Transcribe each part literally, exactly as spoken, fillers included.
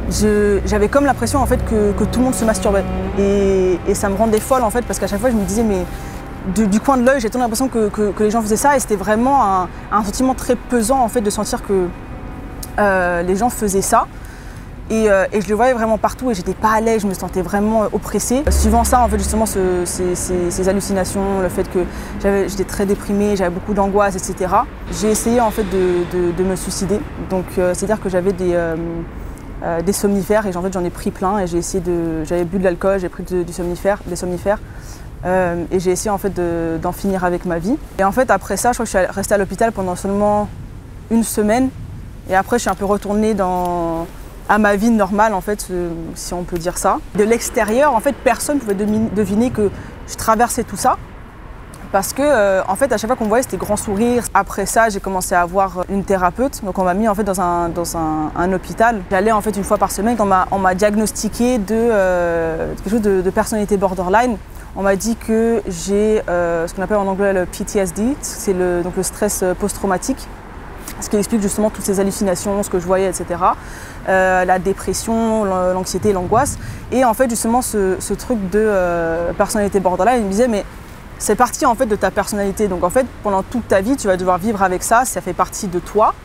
je, j'avais comme l'impression en fait que, que tout le monde se masturbait. Et, et ça me rendait folle en fait parce qu'à chaque fois je me disais mais de, du coin de l'œil j'ai toujours l'impression que, que, que les gens faisaient ça et c'était vraiment un, un sentiment très pesant en fait de sentir que euh, les gens faisaient ça. Et, euh, et je le voyais vraiment partout et j'étais pas à l'aise, je me sentais vraiment oppressée. Suivant ça, en fait, justement, ce, ces, ces, ces hallucinations, le fait que j'avais, j'étais très déprimée, j'avais beaucoup d'angoisse, et cetera. J'ai essayé en fait de, de, de me suicider. Donc, euh, c'est-à-dire que j'avais des, euh, euh, des somnifères et en fait, j'en ai pris plein et j'ai essayé de, j'avais bu de l'alcool, j'ai pris de, du somnifère, des somnifères euh, et j'ai essayé en fait de, d'en finir avec ma vie. Et en fait, après ça, je crois que je suis restée à l'hôpital pendant seulement une semaine et après, je suis un peu retournée dans à ma vie normale en fait, si on peut dire ça. De l'extérieur, en fait, personne ne pouvait deviner que je traversais tout ça parce que, euh, en fait, à chaque fois qu'on me voyait, c'était grand sourire. Après ça, j'ai commencé à avoir une thérapeute, donc on m'a mis en fait dans un, dans un, un hôpital. J'allais en fait une fois par semaine, on m'a, on m'a diagnostiqué de euh, quelque chose de, de personnalité borderline. On m'a dit que j'ai euh, ce qu'on appelle en anglais le P T S D, c'est le, donc le stress post-traumatique. Ce qui explique justement toutes ces hallucinations, ce que je voyais, et cetera. Euh, la dépression, l'anxiété, l'angoisse. Et en fait, justement, ce, ce truc de euh, personnalité borderline, il me disait, mais c'est partie en fait de ta personnalité. Donc en fait, pendant toute ta vie, tu vas devoir vivre avec ça, ça fait partie de toi.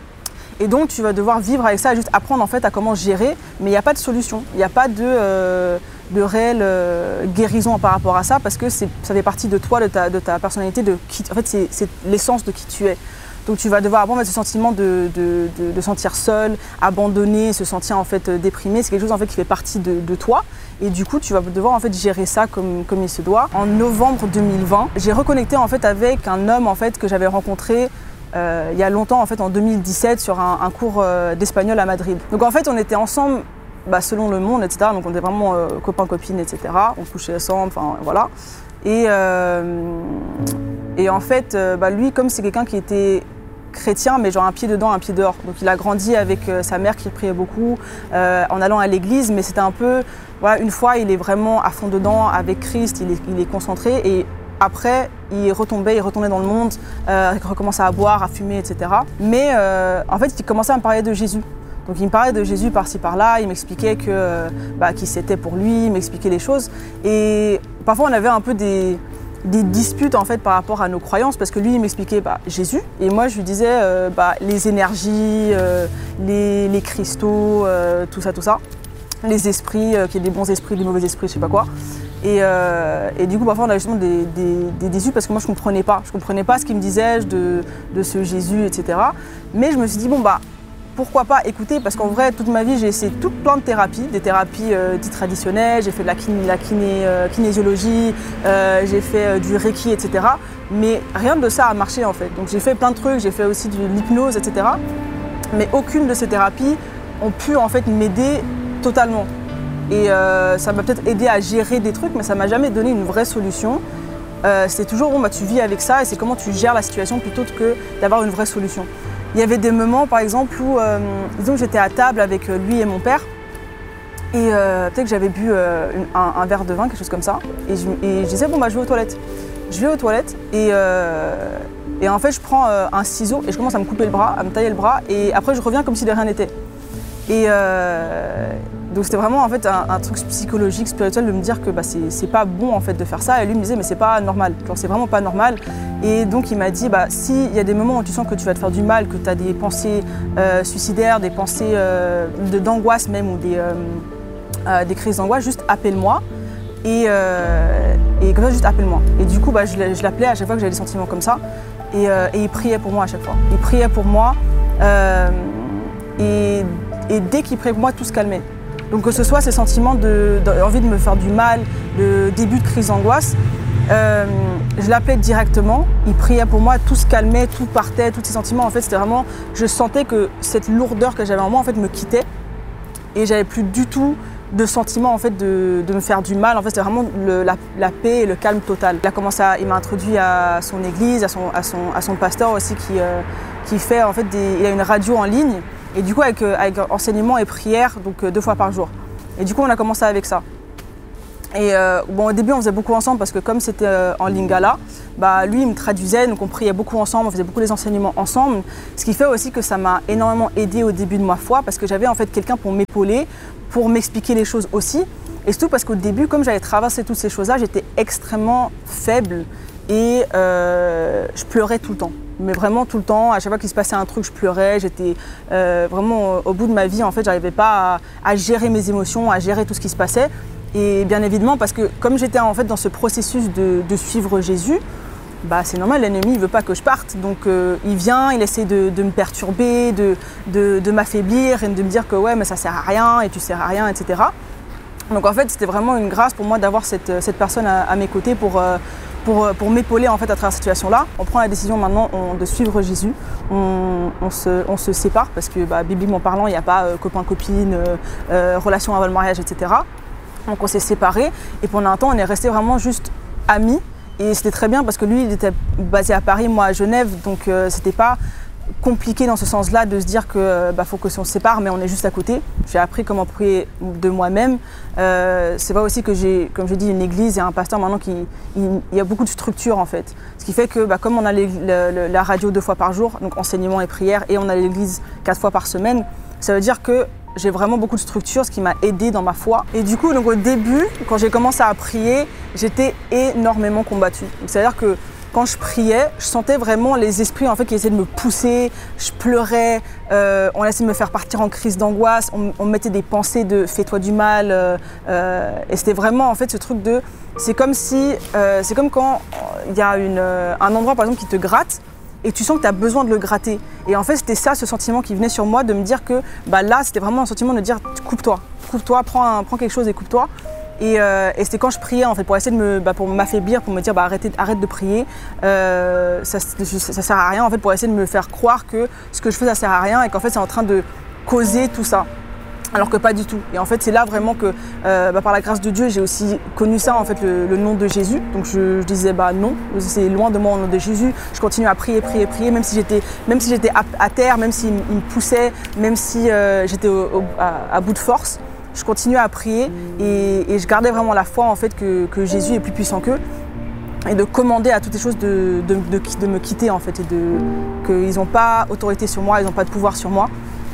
Et donc, tu vas devoir vivre avec ça, juste apprendre en fait à comment gérer. Mais il n'y a pas de solution, il n'y a pas de, euh, de réelle euh, guérison par rapport à ça, parce que c'est, ça fait partie de toi, de ta, de ta personnalité, de qui, en fait, c'est, c'est l'essence de qui tu es. Donc tu vas devoir apprendre ce sentiment de, de, de, de sentir seul, abandonné, se sentir en fait déprimé. C'est quelque chose en fait qui fait partie de, de toi. Et du coup, tu vas devoir en fait gérer ça comme, comme il se doit. En novembre deux mille vingt, j'ai reconnecté en fait avec un homme en fait que j'avais rencontré euh, il y a longtemps, en fait en deux mille dix-sept, sur un, un cours euh, d'espagnol à Madrid. Donc en fait, on était ensemble, bah, selon le monde, et cetera. Donc on était vraiment euh, copains, copines, et cetera. On couchait ensemble, enfin voilà. Et, euh, et en fait, euh, bah, lui, comme c'est quelqu'un qui était chrétien, mais genre un pied dedans, un pied dehors. Donc il a grandi avec euh, sa mère qui priait beaucoup, euh, en allant à l'église, mais c'était un peu, voilà, une fois il est vraiment à fond dedans avec Christ, il est, il est concentré, et après il retombait, il retournait dans le monde, euh, il recommençait à boire, à fumer, et cetera. Mais euh, en fait il commençait à me parler de Jésus. Donc il me parlait de Jésus par-ci par-là, il m'expliquait que, euh, bah, qui c'était pour lui, il m'expliquait les choses. Et parfois on avait un peu des... des disputes en fait par rapport à nos croyances parce que lui il m'expliquait bah, Jésus et moi je lui disais euh, bah, les énergies, euh, les, les cristaux, euh, tout ça, tout ça, les esprits, euh, qu'il y ait des bons esprits, des mauvais esprits, je sais pas quoi. Et, euh, et du coup parfois on avait justement des, des, des disputes parce que moi je comprenais pas, je comprenais pas ce qu'il me disait de, de ce Jésus, et cetera. Mais je me suis dit bon bah pourquoi pas écouter, parce qu'en vrai, toute ma vie, j'ai essayé tout plein de thérapies, des thérapies euh, dites traditionnelles, j'ai fait de la, kiné, la kiné, euh, kinésiologie, euh, j'ai fait euh, du Reiki, et cetera. Mais rien de ça a marché en fait. Donc j'ai fait plein de trucs, j'ai fait aussi de l'hypnose, et cetera. Mais aucune de ces thérapies ont pu en fait m'aider totalement. Et euh, ça m'a peut-être aidé à gérer des trucs, mais ça m'a jamais donné une vraie solution. Euh, c'est toujours, bon, bah, tu vis avec ça et c'est comment tu gères la situation plutôt que d'avoir une vraie solution. Il y avait des moments, par exemple, où euh, disons que j'étais à table avec lui et mon père, et euh, peut-être que j'avais bu euh, une, un, un verre de vin, quelque chose comme ça, et je, et je disais bon bah je vais aux toilettes. Je vais aux toilettes et, euh, et en fait je prends euh, un ciseau et je commence à me couper le bras, à me tailler le bras, et après je reviens comme si de rien n'était. Et euh, donc c'était vraiment en fait un, un truc psychologique, spirituel, de me dire que bah, c'est, c'est pas bon en fait de faire ça. Et lui me disait mais c'est pas normal, genre c'est vraiment pas normal. Et donc il m'a dit bah s'il y a des moments où tu sens que tu vas te faire du mal, que tu as des pensées euh, suicidaires, des pensées euh, de, d'angoisse même, ou des, euh, euh, des crises d'angoisse, juste appelle-moi. Et, euh, et comme ça juste appelle-moi. Et du coup bah, je, je l'appelais à chaque fois que j'avais des sentiments comme ça. Et, euh, et il priait pour moi à chaque fois. Il priait pour moi. Euh, et, et dès qu'il priait pour moi, tout se calmait. Donc que ce soit ces sentiments de, de, d'envie de me faire du mal, de début de crise d'angoisse, euh, je l'appelais directement, il priait pour moi, tout se calmait, tout partait, tous ces sentiments, en fait c'était vraiment, je sentais que cette lourdeur que j'avais en moi en fait me quittait et j'avais plus du tout de sentiment en fait de, de me faire du mal. En fait c'était vraiment le, la, la paix et le calme total. Il a commencé à, il m'a introduit à son église, à son, à son, à son pasteur aussi qui, euh, qui fait en fait des, il a une radio en ligne. Et du coup, avec, avec enseignement et prière, donc deux fois par jour. Et du coup, on a commencé avec ça. Et euh, bon, au début, on faisait beaucoup ensemble parce que comme c'était euh, en lingala, bah, lui, il me traduisait, donc on priait beaucoup ensemble, on faisait beaucoup les enseignements ensemble. Ce qui fait aussi que ça m'a énormément aidé au début de ma foi parce que j'avais en fait quelqu'un pour m'épauler, pour m'expliquer les choses aussi. Et surtout parce qu'au début, comme j'avais traversé toutes ces choses-là, j'étais extrêmement faible et euh, je pleurais tout le temps. Mais vraiment tout le temps, à chaque fois qu'il se passait un truc, je pleurais. J'étais euh, vraiment au bout de ma vie, en fait, j'arrivais pas à, à gérer mes émotions, à gérer tout ce qui se passait. Et bien évidemment, parce que comme j'étais en fait dans ce processus de, de suivre Jésus, bah c'est normal, l'ennemi il veut pas que je parte. Donc euh, il vient, il essaie de, de me perturber, de, de, de m'affaiblir et de me dire que ouais mais ça sert à rien et tu sers à rien, et cetera. Donc en fait c'était vraiment une grâce pour moi d'avoir cette, cette personne à, à mes côtés pour, euh, pour, pour m'épauler en fait à travers cette situation-là. On prend la décision maintenant on, de suivre Jésus, on, on, se, on se sépare parce que bah, bibliquement parlant il n'y a pas euh, copain-copine, euh, euh, relation avant le mariage, et cetera. Donc on s'est séparés et pendant un temps on est restés vraiment juste amis et c'était très bien parce que lui il était basé à Paris, moi à Genève, donc euh, c'était pas compliqué dans ce sens-là de se dire que bah, faut que si on se sépare mais on est juste à côté. J'ai appris comment prier de moi-même. Euh, c'est vrai aussi que j'ai, comme j'ai dit, une église et un pasteur maintenant qui il, il y a beaucoup de structure en fait. Ce qui fait que bah, comme on a les, le, la radio deux fois par jour, donc enseignement et prière, et on a l'église quatre fois par semaine, ça veut dire que j'ai vraiment beaucoup de structure, ce qui m'a aidée dans ma foi. Et du coup, donc au début, quand j'ai commencé à prier, j'étais énormément combattue. C'est-à-dire que quand je priais, je sentais vraiment les esprits en fait, qui essayaient de me pousser, je pleurais, euh, on essayait de me faire partir en crise d'angoisse, on, on me mettait des pensées de « fais-toi du mal euh, euh, ». Et c'était vraiment en fait ce truc de… C'est comme si… Euh, c'est comme quand il y a une, euh, un endroit par exemple qui te gratte, et tu sens que tu as besoin de le gratter. Et en fait, c'était ça, ce sentiment qui venait sur moi, de me dire que bah, là, c'était vraiment un sentiment de dire coupe-toi, coupe-toi, prends, un, prends quelque chose et coupe-toi. Et, euh, et c'était quand je priais, en fait, pour essayer de me, bah, pour m'affaiblir, pour me dire bah, arrêtez, arrête de prier, euh, ça, ça sert à rien, en fait, pour essayer de me faire croire que ce que je fais, ça sert à rien et qu'en fait, c'est en train de causer tout ça. Alors que pas du tout. Et en fait, c'est là vraiment que, euh, bah, par la grâce de Dieu, j'ai aussi connu ça, en fait, le, le nom de Jésus. Donc je, je disais, bah non, c'est loin de moi au nom de Jésus. Je continue à prier, prier, prier, même si j'étais, même si j'étais à, à terre, même s'il me poussait, même si euh, j'étais au, au, à, à bout de force. Je continuais à prier et, et je gardais vraiment la foi, en fait, que, que Jésus est plus puissant qu'eux. Et de commander à toutes les choses de, de, de, de me quitter, en fait, et de, qu'ils n'ont pas autorité sur moi, ils n'ont pas de pouvoir sur moi.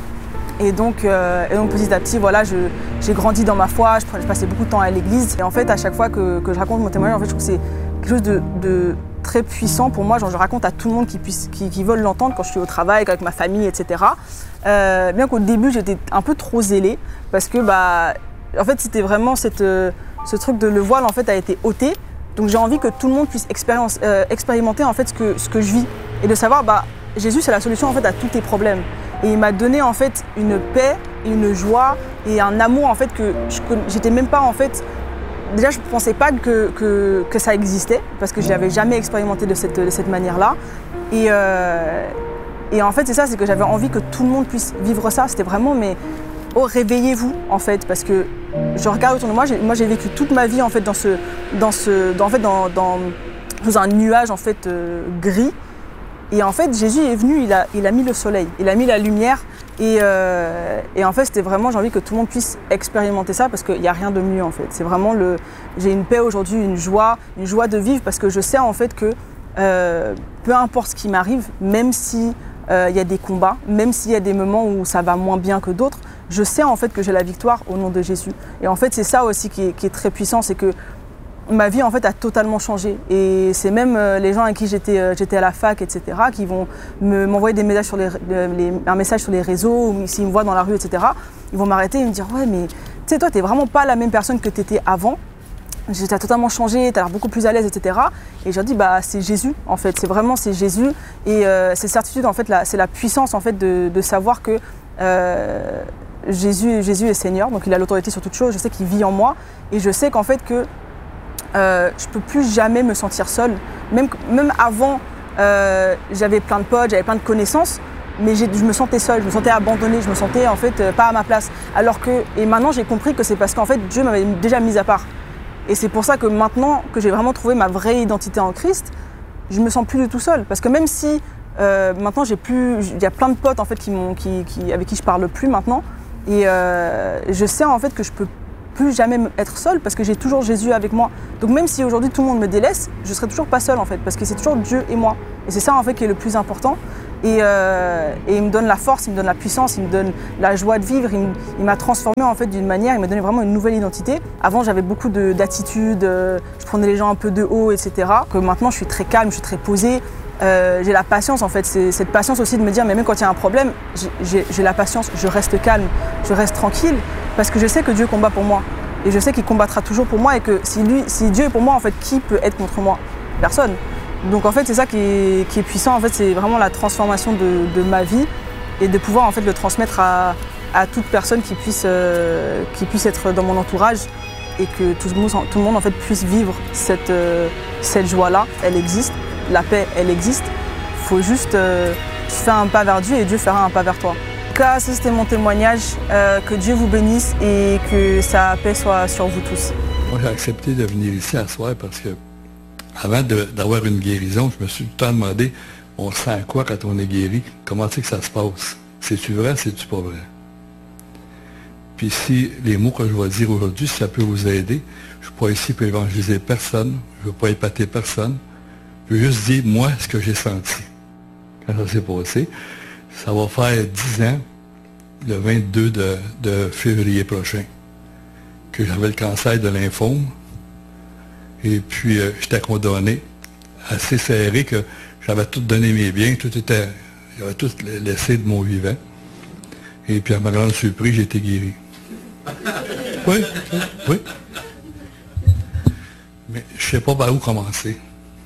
Et donc, euh, et donc petit à petit, voilà, je, j'ai grandi dans ma foi, je, je passais beaucoup de temps à l'église. Et en fait, à chaque fois que, que je raconte mon témoignage, en fait, je trouve que c'est quelque chose de, de très puissant pour moi. Genre, je raconte à tout le monde qui, puisse, qui, qui veulent l'entendre quand je suis au travail, avec ma famille, et cetera. Euh, bien qu'au début, j'étais un peu trop zélée parce que, bah, en fait, c'était vraiment cette, euh, ce truc de le voile, en fait, a été ôté. Donc, j'ai envie que tout le monde puisse euh, expérimenter, en fait, ce que, ce que je vis et de savoir, bah, Jésus, c'est la solution, en fait, à tous tes problèmes. Et il m'a donné en fait une paix, une joie et un amour en fait que je j'étais même pas en fait. Déjà je ne pensais pas que, que, que ça existait parce que je l'avais jamais expérimenté de cette, de cette manière-là. Et, euh, et en fait c'est ça, c'est que j'avais envie que tout le monde puisse vivre ça. C'était vraiment mais oh réveillez-vous en fait parce que je regarde autour de moi. J'ai, moi j'ai vécu toute ma vie en fait dans ce, dans ce, dans, en fait dans, dans, dans un nuage en fait euh, gris. Et en fait, Jésus est venu, il a, il a mis le soleil, il a mis la lumière. Et, euh, et en fait, c'était vraiment, j'ai envie que tout le monde puisse expérimenter ça parce qu'il n'y a rien de mieux en fait. C'est vraiment le, j'ai une paix aujourd'hui, une joie, une joie de vivre parce que je sais en fait que euh, peu importe ce qui m'arrive, même si euh, il y a des combats, même s'il y a des moments où ça va moins bien que d'autres, je sais en fait que j'ai la victoire au nom de Jésus. Et en fait, c'est ça aussi qui est, qui est très puissant, c'est que ma vie en fait a totalement changé et c'est même euh, les gens avec qui j'étais, euh, j'étais à la fac, et cetera, qui vont me, m'envoyer des messages sur les, les, un message sur les réseaux ou s'ils me voient dans la rue, et cetera. Ils vont m'arrêter et me dire ouais mais tu sais toi t'es vraiment pas la même personne que t'étais avant. T'as totalement changé, t'as l'air beaucoup plus à l'aise, et cetera. Et je leur dis bah c'est Jésus en fait, c'est vraiment c'est Jésus et euh, cette certitude en fait là, c'est la puissance en fait de, de savoir que euh, Jésus, Jésus est Seigneur, donc il a l'autorité sur toute chose. Je sais qu'il vit en moi et je sais qu'en fait que Euh, je ne peux plus jamais me sentir seule. Même, même avant, euh, j'avais plein de potes, j'avais plein de connaissances, mais je me sentais seule, je me sentais abandonnée, je me sentais en fait euh, pas à ma place. Alors que, et maintenant j'ai compris que c'est parce qu'en fait Dieu m'avait déjà mise à part. Et c'est pour ça que maintenant que j'ai vraiment trouvé ma vraie identité en Christ, je me sens plus du tout seule. Parce que même si euh, maintenant j'ai plus, il y a plein de potes en fait qui m'ont, qui, qui, avec qui je parle plus maintenant, et euh, je sais en fait que je peux plus jamais être seule parce que j'ai toujours Jésus avec moi. Donc même si aujourd'hui tout le monde me délaisse, je ne serai toujours pas seule en fait, parce que c'est toujours Dieu et moi. Et c'est ça en fait qui est le plus important. Et, euh, et il me donne la force, il me donne la puissance, il me donne la joie de vivre. Il, il m'a transformé en fait d'une manière, il m'a donné vraiment une nouvelle identité. Avant j'avais beaucoup d'attitudes, euh, je prenais les gens un peu de haut, et cetera. Que maintenant je suis très calme, je suis très posée. Euh, j'ai la patience en fait, c'est cette patience aussi de me dire mais même quand il y a un problème, j'ai la patience, je reste calme, je reste tranquille parce que je sais que Dieu combat pour moi et je sais qu'il combattra toujours pour moi et que si, lui, si Dieu est pour moi en fait, qui peut être contre moi? Personne. Donc en fait c'est ça qui est, qui est puissant, en fait c'est vraiment la transformation de, de ma vie et de pouvoir en fait le transmettre à, à toute personne qui puisse, euh, qui puisse être dans mon entourage et que tout le monde, tout le monde en fait puisse vivre cette, euh, cette joie-là, elle existe. La paix, elle existe. Il faut juste euh, faire un pas vers Dieu et Dieu fera un pas vers toi. En tout cas, ça c'était mon témoignage. Euh, que Dieu vous bénisse et que sa paix soit sur vous tous. Moi, j'ai accepté de venir ici à soir parce que avant d'avoir une guérison, je me suis tout le temps demandé, on sent quoi quand on est guéri? Comment c'est que ça se passe? C'est-tu vrai, c'est-tu pas vrai? Puis si les mots que je vais dire aujourd'hui, si ça peut vous aider, je ne suis pas ici pour évangéliser personne, je ne veux pas épater personne. Je veux juste dire, moi, ce que j'ai senti quand ça s'est passé. Ça va faire dix ans, le vingt-deux de, de février prochain, que j'avais le cancer de lymphome. Et puis, euh, j'étais condamné, assez serré, que j'avais tout donné mes biens, tout était, j'avais tout laissé de mon vivant. Et puis, à ma grande surprise, j'ai été guéri. Oui, oui. Mais je ne sais pas par où commencer.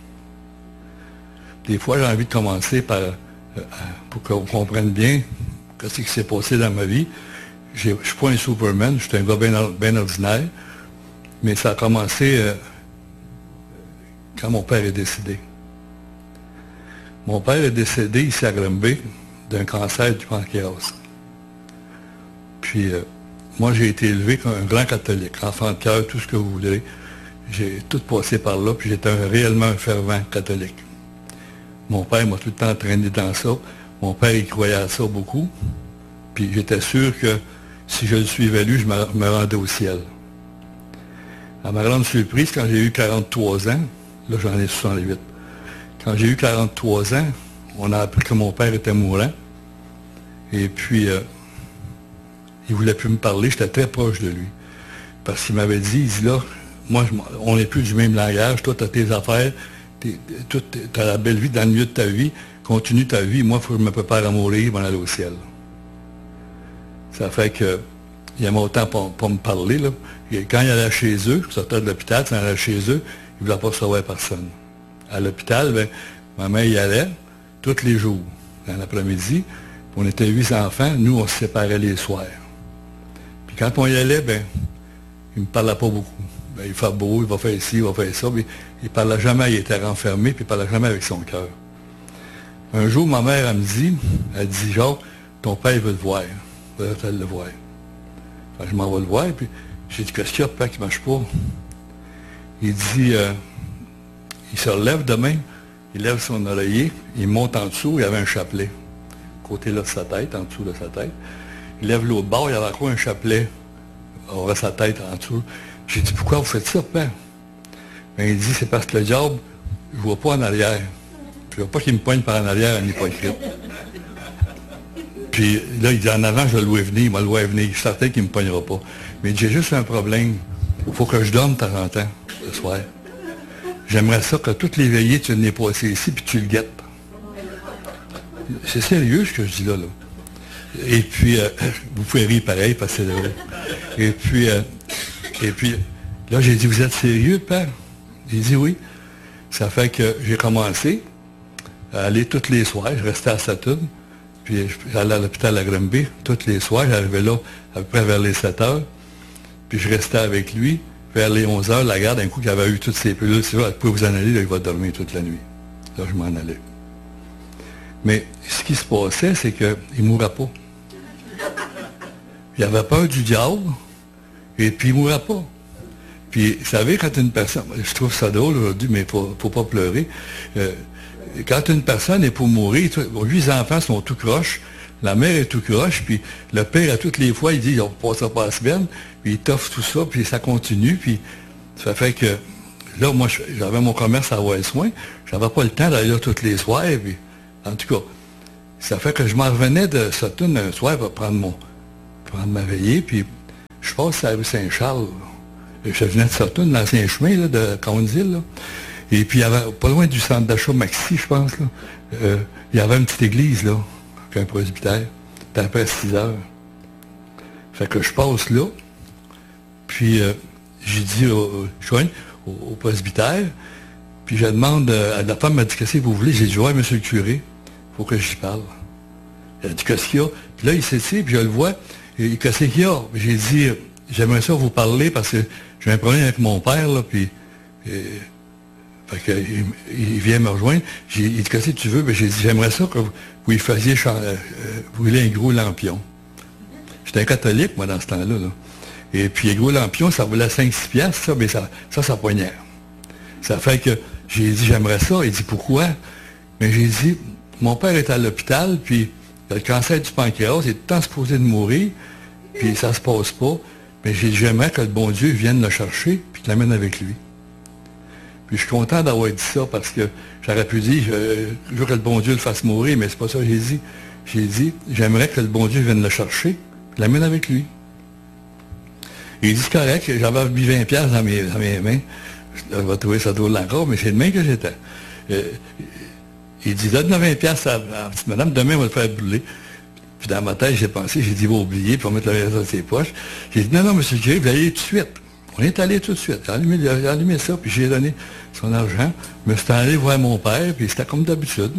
Des fois, j'ai envie de commencer par, euh, pour qu'on comprenne bien ce qui s'est passé dans ma vie. Je ne suis pas un Superman, je suis un gars bien, bien ordinaire, mais ça a commencé euh, quand mon père est décédé. Mon père est décédé ici à Granby d'un cancer du pancréas. Puis, euh, moi, j'ai été élevé comme un grand catholique, enfant de cœur, tout ce que vous voudrez. J'ai tout passé par là, puis j'étais réellement un fervent catholique. Mon père m'a tout le temps entraîné dans ça. Mon père, il croyait à ça beaucoup. Puis j'étais sûr que si je le suivais lui, je me, me rendais au ciel. À ma grande surprise, quand j'ai eu quarante-trois ans, là j'en ai soixante-huit, quand j'ai eu quarante-trois ans, on a appris que mon père était mourant. Et puis, euh, il ne voulait plus me parler, j'étais très proche de lui. Parce qu'il m'avait dit, il dit là, moi, je, on n'est plus du même langage, toi, tu as tes affaires, tu as la belle vie dans le milieu de ta vie, continue ta vie, moi, il faut que je me prépare à mourir, je vais aller au ciel. Ça fait que, il aimait autant pour, pour me parler, là. Et quand il allait chez eux, je sortais de l'hôpital, quand il allait chez eux, il ne voulait pas recevoir personne. À l'hôpital, ben, ma mère y allait tous les jours, dans l'après-midi. On était huit enfants, nous, on se séparait les soirs. Puis quand on y allait, ben, il ne me parlait pas beaucoup. Ben, il fait beau, il va faire ci, il va faire ça. Mais il ne parlait jamais, il était renfermé, puis il ne parlait jamais avec son cœur. Un jour, ma mère, elle me dit, elle dit, genre, ton père, il veut te voir. Il veut le voir. Enfin, je m'en vais le voir, puis j'ai dit, qu'est-ce qu'il y a, père, qui ne marche pas? Il dit, euh, il se relève demain, il lève son oreiller, il monte en dessous, il y avait un chapelet. Côté là de sa tête, en dessous de sa tête. Il lève l'autre bord, il y avait encore un chapelet. On aurait sa tête en dessous. J'ai dit, pourquoi vous faites ça, père? Ben, il dit, c'est parce que le diable, je ne vois pas en arrière. Je ne vois pas qu'il me poigne par en arrière en hypocrite. Puis là, il dit, en avant, je le vois venir, il m'a le voir venir. Je suis certain qu'il ne me poignera pas. Mais j'ai juste un problème. Il faut que je dorme de temps en temps, le soir. J'aimerais ça que toutes les veillées, tu n'es pas assis ici, puis tu le guettes. C'est sérieux ce que je dis là. là. Et puis, euh, vous pouvez rire pareil parce que c'est drôle. Et puis, euh, et puis, là, j'ai dit, vous êtes sérieux, père? Il dit oui. Ça fait que j'ai commencé à aller tous les soirs. Je restais à Saturne. Puis, j'allais à l'hôpital à Granby tous les soirs. J'arrivais là à peu près vers les sept heures. Puis, je restais avec lui. Vers les onze heures, la garde, d'un coup, qu'il avait eu toutes ses pilules. C'est vrai, vous pouvez vous en aller, là, il va dormir toute la nuit. Là, je m'en allais. Mais ce qui se passait, c'est qu'il ne mourrait pas. Il avait peur du diable, et puis il ne mourrait pas. Puis, vous savez, quand une personne, je trouve ça drôle aujourd'hui, mais il ne faut, faut pas pleurer, euh, quand une personne est pour mourir, huit enfants sont tout croches, La mère est tout croche, puis le père, à toutes les fois, il dit, on passera pas la semaine, puis il t'offre tout ça, puis ça continue, puis ça fait que, là, moi, j'avais mon commerce à Ouest-Soin, j'avais pas le temps d'aller là tous les soirs, puis, en tout cas, ça fait que je m'en revenais de Sutton un soir pour prendre mon, prendre ma veillée, puis je passe à la rue Saint-Charles, je venais de Sutton, l'ancien chemin, là, de Council, là, et puis, il y avait, pas loin du centre d'achat Maxi, je pense, là, euh, il y avait une petite église, là, avec un presbytère. C'était après six heures. Fait que je passe là, puis euh, j'ai dit, au, je suis au, au presbytère, puis je demande, euh, la femme m'a dit, qu'est-ce que vous voulez? J'ai dit, ouais, monsieur le curé, il faut que j'y parle. Elle a dit, qu'est-ce qu'il y a? Puis là, il s'étire, puis je le vois, et qu'est-ce qu'il y a? J'ai dit, j'aimerais ça vous parler, parce que j'ai un problème avec mon père, là, puis... Et, fait que, il, il vient me rejoindre. J'ai, il dit, qu'est-ce que tu veux? Ben, j'ai dit, j'aimerais ça que vous, vous y faisiez euh, brûler un gros lampion. J'étais un catholique, moi, dans ce temps-là. Là. Et puis, un gros lampion, ça valait cinq six piastres, ça, mais ça, ça, ça poignait. Ça fait que j'ai dit, j'aimerais ça. Il dit, pourquoi? Mais j'ai dit, mon père est à l'hôpital, puis il a le cancer du pancréas, il est tout le temps supposé de mourir, puis ça se passe pas. Mais j'ai dit, j'aimerais que le bon Dieu vienne le chercher, puis qu'il l'amène avec lui. Puis je suis content d'avoir dit ça parce que j'aurais pu dire, je, je veux que le bon Dieu le fasse mourir, mais c'est pas ça que j'ai dit. J'ai dit, j'aimerais que le bon Dieu vienne le chercher, puis l'amène avec lui. Il dit, c'est correct, j'avais mis vingt piastres dans mes, dans mes mains. Je vais trouver ça drôle encore, mais c'est de main que j'étais. Euh, il dit, donne-moi vingt piastres à la petite madame, demain on va le faire brûler. Puis dans ma tête, j'ai pensé, j'ai dit, il va oublier, puis on va mettre la dans ses poches. J'ai dit, non, non, monsieur le curé, vous allez tout de suite. On est allé tout de suite. J'ai allumé, j'ai allumé ça, puis j'ai donné son argent. Je me suis allé voir mon père, puis c'était comme d'habitude.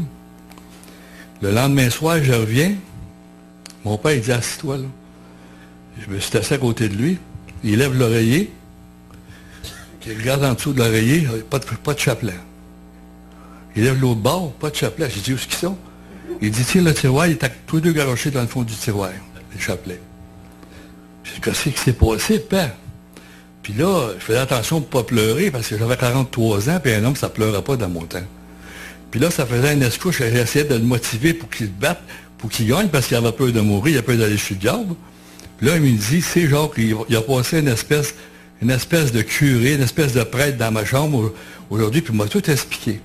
Le lendemain soir, je reviens. Mon père, il dit, assis-toi, là. Je me suis assis à côté de lui. Il lève l'oreiller. Il regarde en dessous de l'oreiller, pas de, pas de chapelet. Il lève l'autre bord, pas de chapelet. J'ai dit, où est-ce qu'ils sont? Il dit, tiens, le tiroir, il est tous les deux garochés dans le fond du tiroir, les chapelets. J'ai dit, qu'est-ce qui s'est passé, père? Puis là, je faisais attention pour ne pas pleurer, parce que j'avais quarante-trois ans, puis un homme, ça ne pleurait pas dans mon temps. Puis là, ça faisait un escouche, j'essayais de le motiver pour qu'il se batte, pour qu'il gagne, parce qu'il avait peur de mourir, il avait peur d'aller chez le diable. Puis là, il me dit, c'est genre qu'il il a passé une espèce, une espèce de curé, une espèce de prêtre dans ma chambre aujourd'hui, puis il m'a tout expliqué.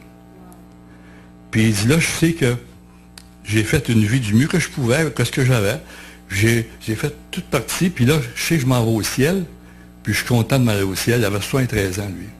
Puis il dit, là, je sais que j'ai fait une vie du mieux que je pouvais, avec ce que j'avais. J'ai, j'ai fait toute partie, puis là, je sais que je m'en vais au ciel. Puis je suis content de m'aller au ciel. Il avait soixante-treize ans, lui.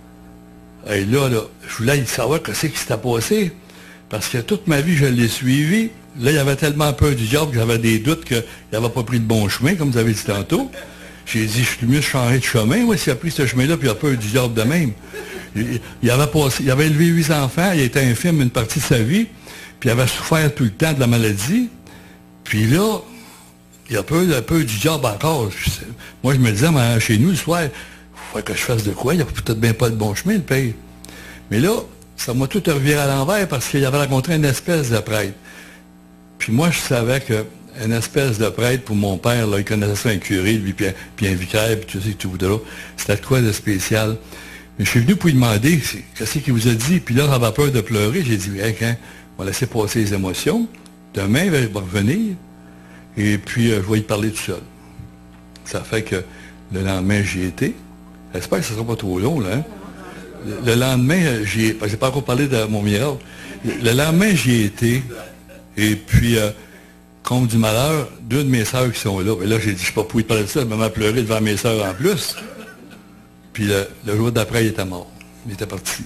Et là, là, je voulais savoir ce qui s'était passé. Parce que toute ma vie, je l'ai suivi. Là, il avait tellement peur du diable que j'avais des doutes qu'il n'avait pas pris le bon chemin, comme vous avez dit tantôt. J'ai dit, je suis mieux de changer de chemin. Ouais, s'il a pris ce chemin-là, puis il a peur du diable de même. Il, il, avait passé, il avait élevé huit enfants, il était infirme une partie de sa vie, puis il avait souffert tout le temps de la maladie. Puis là, il a peur, un peu du diable encore. Moi, je me disais, mais chez nous, le soir, il faut que je fasse de quoi? Il n'y a peut-être bien pas le bon chemin, le pays. Mais là, ça m'a tout reviré à l'envers parce qu'il avait rencontré une espèce de prêtre. Puis moi, je savais qu'une espèce de prêtre, pour mon père, là, il connaissait un curé, lui, puis un, puis un vicaire, puis tout ça, tout de là. C'était quoi de spécial? Mais je suis venu pour lui demander, qu'est-ce qu'il vous a dit? Puis là, j'avais peur de pleurer. J'ai dit, hey, hein, on va laisser passer les émotions. Demain, il va revenir. Et puis, euh, je vais y parler tout seul. Ça fait que le lendemain, j'y étais. J'espère que ce ne sera pas trop long, là. Hein? Le, le lendemain, j'y ai... Je n'ai pas encore parlé de mon miracle. Le, le lendemain, j'y ai été. Et puis, euh, compte du malheur, deux de mes sœurs qui sont là. Et là, j'ai dit, je ne sais pas pour y parler de ça. Elle m'a pleuré devant mes sœurs en plus. Puis, le, le jour d'après, il était mort. Il était parti.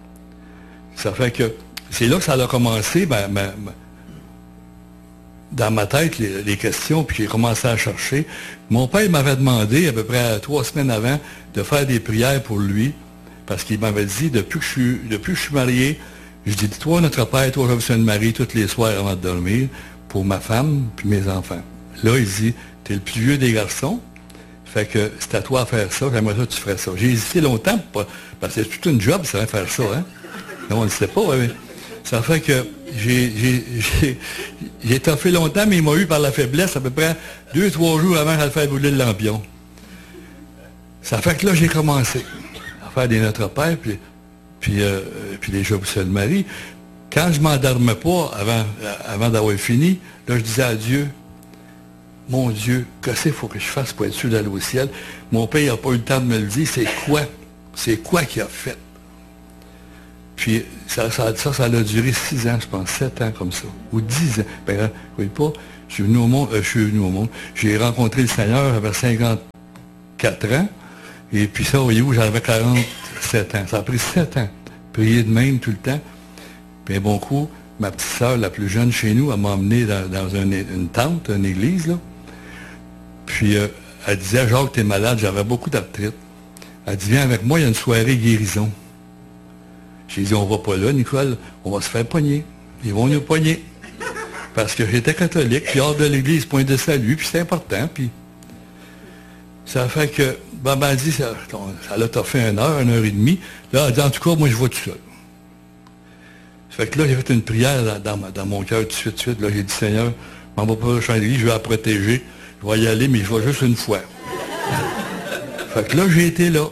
Ça fait que... C'est là que ça a commencé, ben... ben, ben dans ma tête, les, les questions, puis j'ai commencé à chercher. Mon père m'avait demandé, à peu près trois semaines avant, de faire des prières pour lui, parce qu'il m'avait dit, depuis que je suis, depuis que je suis marié, je dis, toi, notre Père, toi, je besoin de Marie tous les soirs avant de dormir, pour ma femme, puis mes enfants. Là, il dit, t'es le plus vieux des garçons, fait que c'est à toi à faire ça, j'aimerais ça que tu ferais ça. J'ai hésité longtemps, parce que c'est toute une job, ça va faire ça, hein. Non, on ne sait pas, mais ça fait que j'ai étoffé longtemps, mais il m'a eu par la faiblesse à peu près deux, trois jours avant de faire brûler le lampion. Ça fait que là, j'ai commencé à faire des Notre Père, puis, puis, euh, puis les Jeux pour Sainte Marie. quand je ne m'endormais pas avant, avant d'avoir fini, là, je disais à Dieu, mon Dieu, qu'est-ce qu'il faut que je fasse pour être sûr d'aller au ciel? Mon père n'a pas eu le temps de me le dire. C'est quoi? C'est quoi qu'il a fait? Puis ça, ça, ça, ça a duré six ans, je pense, sept ans comme ça. Ou dix ans. Ben, vous voyez pas, je suis venu au monde, euh, je suis venu au monde. J'ai rencontré le Seigneur, j'avais cinquante-quatre ans. Et puis ça, voyez-vous, j'avais quarante-sept ans. Ça a pris sept ans. Prier de même tout le temps. Puis un bon coup, ma petite sœur, la plus jeune chez nous, elle m'a emmené dans, dans une, une tente, une église, là. Puis euh, elle disait, Jacques, t'es malade, j'avais beaucoup d'arthrite. Elle dit, viens avec moi, il y a une soirée guérison. J'ai dit, on va pas là, Nicole, on va se faire pogner. Ils vont nous pogner. Parce que j'étais catholique, puis hors de l'église, point de salut, puis c'est important, puis ça fait que, ben, ben, elle dit, ça, ça l'a fait une heure, une heure et demie. Là, elle dit, en tout cas, moi, je vais tout seul. Ça fait que là, j'ai fait une prière dans, dans, ma, dans mon cœur tout de suite, tout de suite. Là, j'ai dit, Seigneur, je m'en vais pas à l'église, je vais la protéger. Je vais y aller, mais je vais juste une fois. Fait que là, j'ai été là.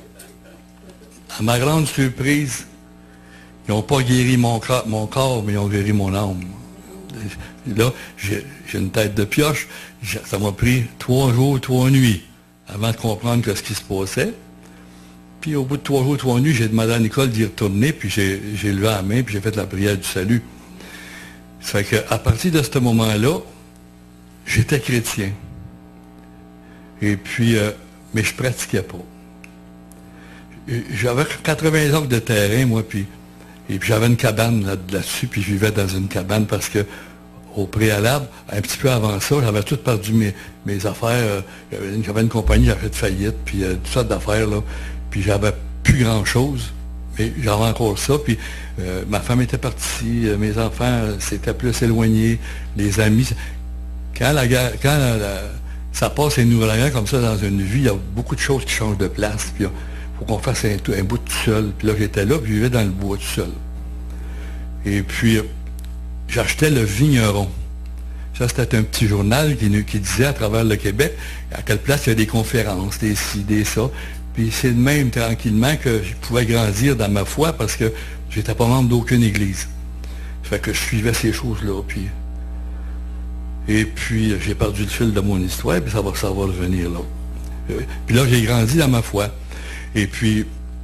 À ma grande surprise, ils n'ont pas guéri mon corps, mon corps, mais ils ont guéri mon âme. Là, j'ai une tête de pioche. Ça m'a pris trois jours, trois nuits avant de comprendre que ce qui se passait. Puis au bout de trois jours, trois nuits, j'ai demandé à Nicole d'y retourner, puis j'ai levé la main, puis j'ai fait la prière du salut. Ça fait qu'à partir de ce moment-là, j'étais chrétien. Et puis, euh, mais je pratiquais pas. J'avais quatre-vingts acres de terrain, moi, puis, et puis j'avais une cabane là-dessus, là puis je vivais dans une cabane parce que, au préalable, un petit peu avant ça, j'avais tout perdu mes, mes affaires. Euh, j'avais une compagnie, j'avais fait faillite, puis euh, toutes sortes d'affaires, là. Puis j'avais plus grand-chose, mais j'avais encore ça. Puis euh, ma femme était partie, euh, mes enfants euh, s'étaient plus éloignés, les amis. Quand la guerre, quand la, la, ça passe un ouragan comme ça dans une vie, il y a beaucoup de choses qui changent de place. Puis il faut qu'on fasse un, un bout tout seul. Puis là, j'étais là, puis je vivais dans le bois tout seul. Et puis, euh, j'achetais le Vigneron. Ça, c'était un petit journal qui, qui disait à travers le Québec à quelle place il y a des conférences, des ci, des ça. Puis c'est de même, tranquillement, que je pouvais grandir dans ma foi parce que j'étais pas membre d'aucune église. Ça fait que je suivais ces choses-là. Puis... Et puis, j'ai perdu le fil de mon histoire, puis ça va, ça va revenir là. Puis là, j'ai grandi dans ma foi. Et puis,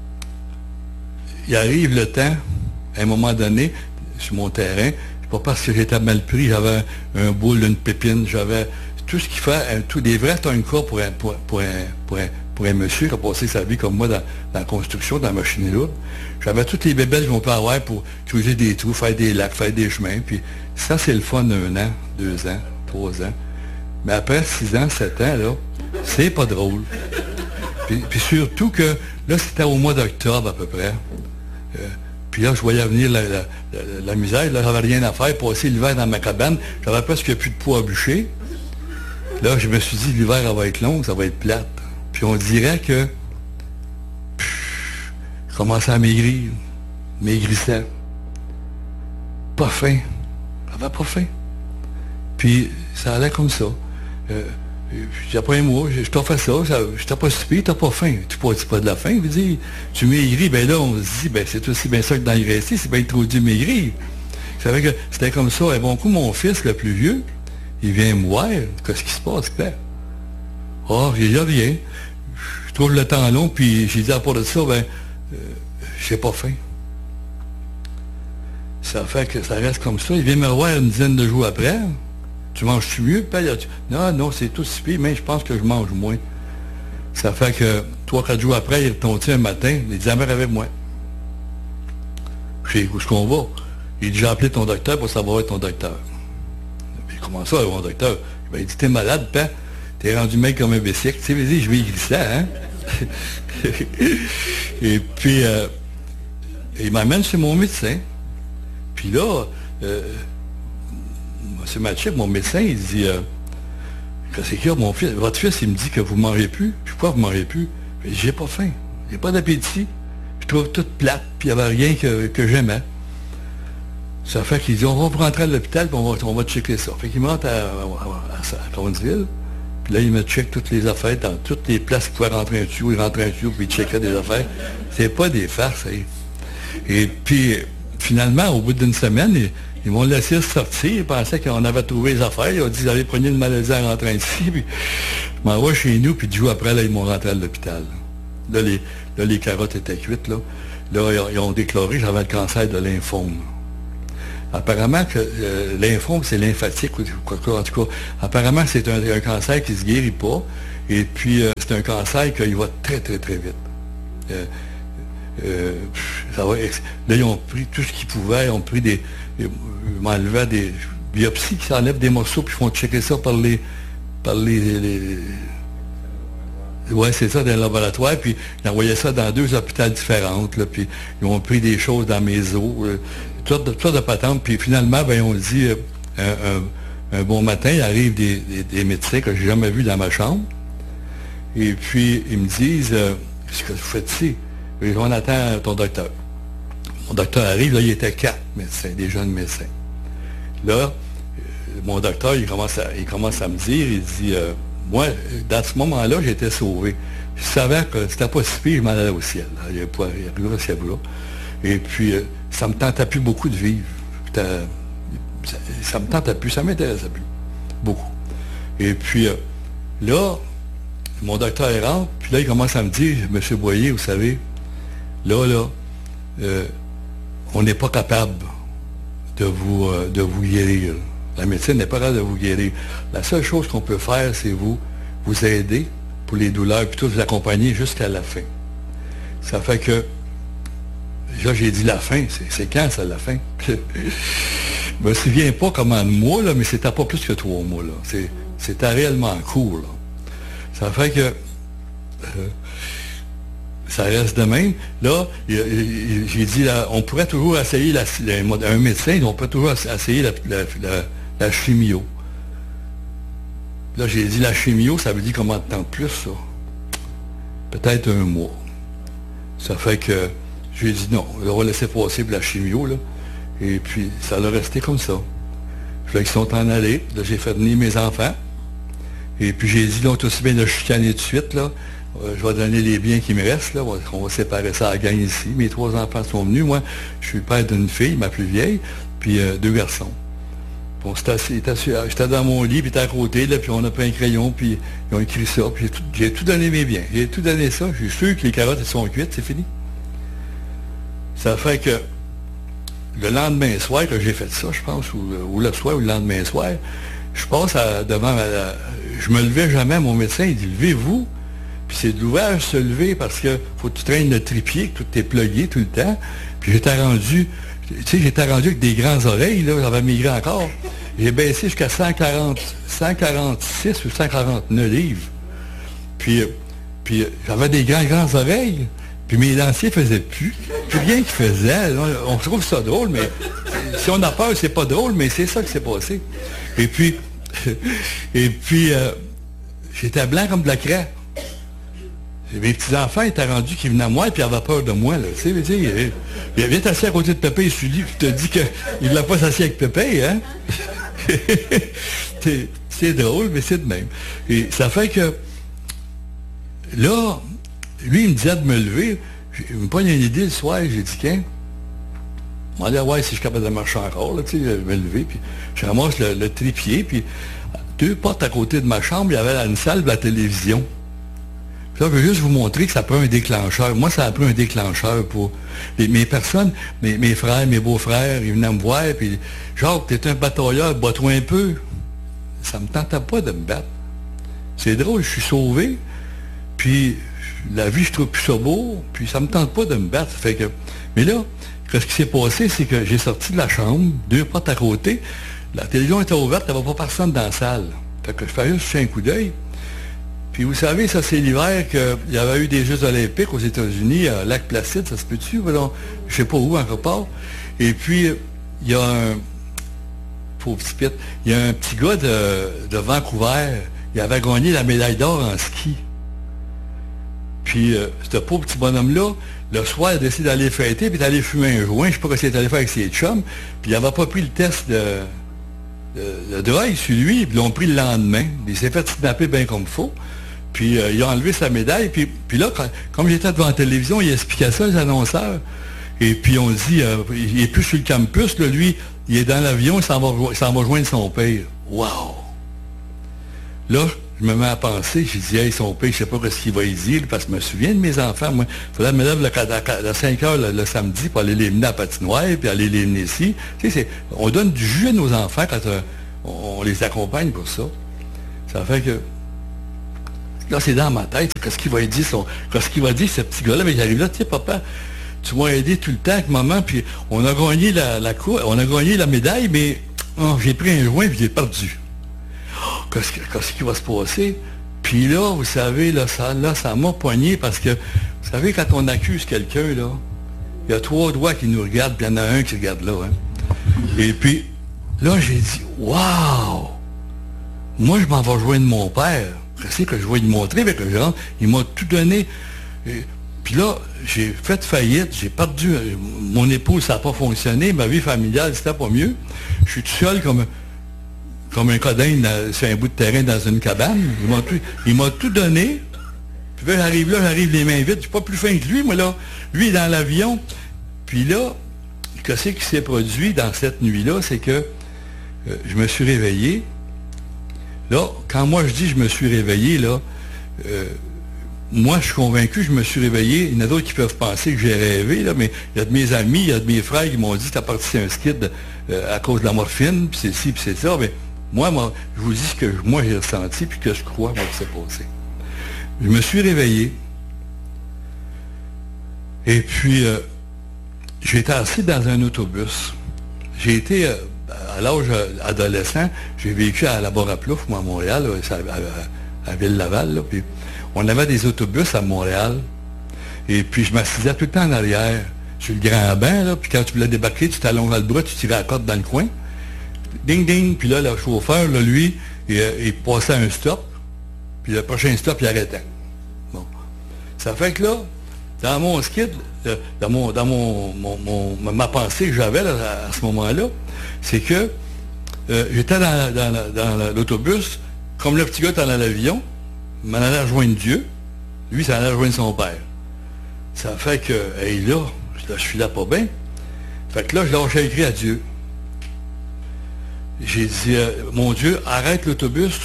il arrive le temps, à un moment donné, sur mon terrain, c'est pas parce que j'étais mal pris, j'avais un, un boule, une pépine, j'avais tout ce qu'il fait, tout des vrais tonka pour un, pour, pour, un, pour, un, pour un monsieur qui a passé sa vie comme moi dans, dans la construction, dans la machine lourde. J'avais toutes les bébelles qu'on peut avoir pour creuser des trous, faire des lacs, faire des chemins. Puis ça, c'est le fun d'un an, deux ans, trois ans. Mais après six ans, sept ans, là, c'est pas drôle. Puis, puis surtout que, là, c'était au mois d'octobre à peu près. Euh, puis là, je voyais venir la, la, la, la misère. Là, j'avais rien à faire. Passer l'hiver dans ma cabane. J'avais presque plus de poids à bûcher. Là, je me suis dit, l'hiver, ça va être long, ça va être plate. Puis on dirait que pff, je commençais à maigrir. Maigrissant. Pas faim. J'avais pas faim. Puis ça allait comme ça. Euh, Puis après un mois, je, je t'ai fait ça, ça je t'ai pas stupé, t'as pas faim. Tu pas, pas de la faim, je veux dire, tu maigris, ben là, on se dit, ben c'est aussi bien ça que d'engraisser, c'est bien trop dur maigrir. Je savais que c'était comme ça. Et bon coup, mon fils, le plus vieux, il vient me voir, qu'est-ce qui se passe, Père? Ah, j'ai dit rien. Je trouve le temps long, puis j'ai dit à part de ça, ben, euh, j'ai pas faim. Ça fait que ça reste comme ça. Il vient me voir une dizaine de jours après. Tu manges-tu mieux, Père? Non, non, c'est tout si pire, mais je pense que je mange moins. Ça fait que trois, quatre jours après, il est retombé un matin, il dit, mère avec moi. Je sais où est-ce qu'on va? Il dit, j'ai appelé ton docteur pour savoir être ton docteur. Puis comment ça, mon docteur? Ben, il dit, t'es malade, Père? T'es rendu mec comme un bicycle. Tu sais, il dit, je vais y glisser, hein? Et puis, euh, il m'amène chez mon médecin. Puis là, euh, M. Matchek, mon médecin, il dit, euh, qu'est-ce qu'il y a, mon fils? Votre fils, il me dit que vous ne mangez plus. Puis pourquoi vous ne mangez plus? J'ai pas faim. J'ai pas d'appétit. Je trouve toute plate, puis il n'y avait rien que, que j'aimais. Ça fait qu'il dit, on va vous rentrer à l'hôpital, puis on va, on va checker ça. Fait qu'il me rentre à, à, à, à Cowansville, puis là, il me check toutes les affaires, dans toutes les places qu'il pouvait rentrer un tuyau, il rentrait un tuyau, puis il checkait des affaires. C'est pas des farces, ça. Et puis, finalement, au bout d'une semaine, ils, ils m'ont laissé sortir. Ils pensaient qu'on avait trouvé les affaires. Ils ont dit, vous allez prendre une maladie en rentrant ici. Puis, je m'en vais chez nous, puis dix jours après, là, ils m'ont rentré à l'hôpital. Là, les, là, les carottes étaient cuites, là. Là, ils ont déclaré que j'avais le cancer de lymphome. Apparemment, que euh, lymphome, c'est lymphatique, ou quoi que, en tout cas. Apparemment, c'est un, un cancer qui ne se guérit pas. Et puis, euh, c'est un cancer qui va très, très, très vite. Euh, euh, ça va, là, ils ont pris tout ce qu'ils pouvaient. Ils ont pris des... Ils m'enlevaient des biopsies qui s'enlèvent des morceaux, puis ils font checker ça par les... par les... les oui, c'est ça, dans le laboratoire, puis ils envoyaient ça dans deux hôpitaux différents, là, puis ils ont pris des choses dans mes os, euh, toutes sortes de, de patentes, puis finalement, ben, ils ont dit, euh, un, un, un bon matin, il arrive des, des, des médecins que j'ai jamais vus dans ma chambre, et puis ils me disent, euh, qu'est-ce que vous faites ici? Et on attend ton docteur. Mon docteur arrive, là, il était quatre médecins, des jeunes médecins. Là, euh, mon docteur, il commence à, il commence à me dire, il dit, euh, moi, dans ce moment-là, j'étais sauvé. Je savais que c'était pas si pire, je m'en allais au ciel. Là. Il y a pas, il y a le ciel là. Et puis, euh, ça me tentait plus beaucoup de vivre. Ça, ça me tentait plus, ça m'intéressait plus. Beaucoup. Et puis, euh, là, mon docteur rentre, puis là, il commence à me dire, M. Boyer, vous savez, là, là, euh, on n'est pas capable de vous, euh, de vous guérir. La médecine n'est pas capable de vous guérir. La seule chose qu'on peut faire, c'est vous, vous aider pour les douleurs, puis tout vous accompagner jusqu'à la fin. Ça fait que, là, j'ai dit la fin, c'est quand ça, la fin? Je me souviens pas comment de mois, là, mais c'était pas plus que trois mois, là. C'était réellement court, là. Ça fait que, euh, ça reste de même. Là, j'ai dit, là, on pourrait toujours essayer, la, la, un médecin, on peut toujours essayer la, la, la, la chimio. Là, j'ai dit, la chimio, ça veut dire combien de temps de plus, ça? Peut-être un mois. Ça fait que, j'ai dit non, on va laisser passer pour la chimio, là. Et puis, ça a resté comme ça. Puis là, ils sont en allés. Là, j'ai fait venir mes enfants. Et puis, j'ai dit, là, tout aussi bien de chicaner tout de suite, là. Euh, je vais donner les biens qui me restent, là. On va séparer ça à la gang ici. Mes trois enfants sont venus. Moi, je suis le père d'une fille, ma plus vieille, puis euh, deux garçons. Bon, j'étais dans mon lit, puis j'étais à côté, là, puis on a pris un crayon, puis ils ont écrit ça, puis j'ai tout, tout donné mes biens. J'ai tout donné ça. Je suis sûr que les carottes, elles sont cuites, c'est fini. Ça fait que le lendemain soir que j'ai fait ça, je pense, ou, ou le soir ou le lendemain soir, je passe à, devant ma, la, je me levais jamais, mon médecin, il dit, levez-vous. Puis c'est de l'ouvrage se lever parce que faut que tu traînes le trépied, que tout est plugué tout le temps. Puis j'étais rendu, tu sais, j'étais rendu avec des grandes oreilles, là, j'avais migré encore. J'ai baissé jusqu'à cent quarante, cent quarante-six ou cent quarante-neuf livres. Puis, puis j'avais des grandes, grandes oreilles. Puis mes dentiers faisaient plus. Plus rien qu'ils faisaient. On trouve ça drôle, mais si on a peur, c'est pas drôle, mais c'est ça qui s'est passé. Et puis, et puis, euh, j'étais blanc comme de la craie. Mes petits-enfants étaient rendus qui venaient à moi et puis ils avaient peur de moi. Là. Tu sais, tu sais, il vient assis à côté de Pépé et Sully, puis il te dit qu'il ne l'a pas assis avec Pépé, hein? C'est drôle, mais c'est de même. Et ça fait que, là, lui, il me disait de me lever. Il me pogne une idée le soir, j'ai dit, tiens, je me demandais, ouais, si je suis capable de marcher encore, là, tu sais, je me lever, puis je ramasse le, le trépied, puis deux portes à côté de ma chambre, il y avait une salle de la télévision. Puis là, je veux juste vous montrer que ça prend un déclencheur. Moi, ça a pris un déclencheur pour les, mes personnes, mes, mes frères, mes beaux-frères, ils venaient me voir, puis Jacques, t'es un batailleur, bats-toi un peu. Ça me tentait pas de me battre. C'est drôle, je suis sauvé, puis la vie, je trouve plus ça beau, puis ça me tente pas de me battre. Ça fait que... Mais là, ce qui s'est passé, c'est que j'ai sorti de la chambre, deux portes à côté, la télévision était ouverte, il n'y avait pas personne dans la salle. Fait que je fais juste jeter un coup d'œil. Puis vous savez, ça c'est l'hiver qu'il y avait eu des Jeux olympiques aux États-Unis, à Lac-Placide, ça se peut-tu? Voilà, je sais pas où, encore part. Et puis, il y a un... Pauvre petit pit, il y a un petit gars de, de Vancouver, il avait gagné la médaille d'or en ski. Puis, euh, ce pauvre petit bonhomme-là, le soir, il a décidé d'aller fêter, puis d'aller fumer un joint, je sais pas ce qu'il est allé faire avec ses chums, puis il n'avait pas pris le test de, de, de drogue sur lui, puis ils l'ont pris le lendemain. Il s'est fait snapper bien comme il faut. Puis euh, il a enlevé sa médaille. Puis, puis là, quand, comme j'étais devant la télévision, il expliquait ça aux annonceurs. Et puis on dit, euh, il n'est plus sur le campus, là, lui, il est dans l'avion, il s'en va, il s'en va joindre son père. Wow! Là, je me mets à penser, j'ai dit, hey, son père, je ne sais pas ce qu'il va y dire, parce que je me souviens de mes enfants, moi. Il faudrait que je me lève à cinq heures le, le samedi pour aller les mener à la patinoire, puis aller les mener ici. Tu sais, on donne du jus à nos enfants quand euh, on, on les accompagne pour ça. Ça fait que, là, c'est dans ma tête, qu'est-ce qu'il va y dire, son, qu'est-ce qu'il va dire, ce petit gars-là, mais j'arrive là, tu sais, papa, tu m'as aidé tout le temps avec maman, puis on a gagné la, la cour, on a gagné la médaille, mais oh, j'ai pris un joint, puis j'ai perdu. Oh, qu'est-ce, qu'est-ce qui va se passer? Puis là, vous savez, là, ça, là, ça m'a poigné, parce que, vous savez, quand on accuse quelqu'un, là, il y a trois doigts qui nous regardent, puis il y en a un qui regarde là, hein. Et puis, là, j'ai dit, waouh! Moi, je m'en vais joindre mon père. Je sais que je vais lui montrer avec le genre. Il m'a tout donné. Et, puis là, j'ai fait faillite. J'ai perdu. Mon épouse, ça n'a pas fonctionné. Ma vie familiale, c'était pas mieux. Je suis tout seul comme, comme un codin sur un bout de terrain dans une cabane. Il m'a tout, il m'a tout donné. Puis là, j'arrive là, j'arrive les mains vides. Je suis pas plus fin que lui, moi, là. Lui, dans l'avion. Puis là, qu'est-ce qui s'est produit dans cette nuit-là? C'est que euh, je me suis réveillé. Là, quand moi je dis je me suis réveillé, là, euh, moi je suis convaincu, je me suis réveillé. Il y en a d'autres qui peuvent penser que j'ai rêvé, là, mais il y a de mes amis, il y a de mes frères qui m'ont dit t'as parti un skid euh, à cause de la morphine, puis c'est ci, puis c'est ça. Mais moi, moi, je vous dis ce que moi j'ai ressenti, puis que je crois, moi, que c'est passé. Je me suis réveillé. Et puis, euh, j'ai été assis dans un autobus. J'ai été. Euh, À l'âge adolescent, j'ai vécu à la Barre-à-Plouf, moi, à Montréal, à, à, à Ville-Laval, là, puis on avait des autobus à Montréal, et puis je m'assisais tout le temps en arrière, sur le grand banc, là, puis quand tu voulais débarquer, tu t'allongeais le bras, tu tirais la corde dans le coin, ding, ding, puis là, le chauffeur, là, lui, il, il passait un stop, puis le prochain stop, il arrêtait. Bon. Ça fait que là, dans mon skid, dans, mon, dans mon, mon, mon, ma pensée que j'avais là, à ce moment-là, c'est que euh, j'étais dans, dans, dans l'autobus, comme le petit gars était dans l'avion, il m'en allait rejoindre Dieu, lui, ça allait rejoindre son père. Ça fait que, hey, là, je suis là pas bien. Fait que là, je lâchais écrit à Dieu. J'ai dit, euh, mon Dieu, arrête l'autobus,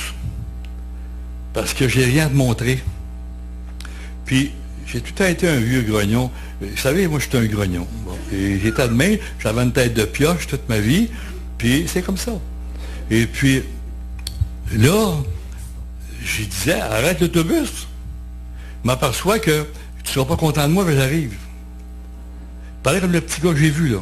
parce que j'ai rien à te montrer. Puis, j'ai tout le temps été un vieux grognon. Vous savez, moi, j'étais un grognon. Bon. Et j'étais de main, j'avais une tête de pioche toute ma vie, puis c'est comme ça. Et puis, là, je disais, arrête l'autobus. Je m'aperçois que tu ne seras pas content de moi, mais j'arrive. Pareil comme le petit gars que j'ai vu, là.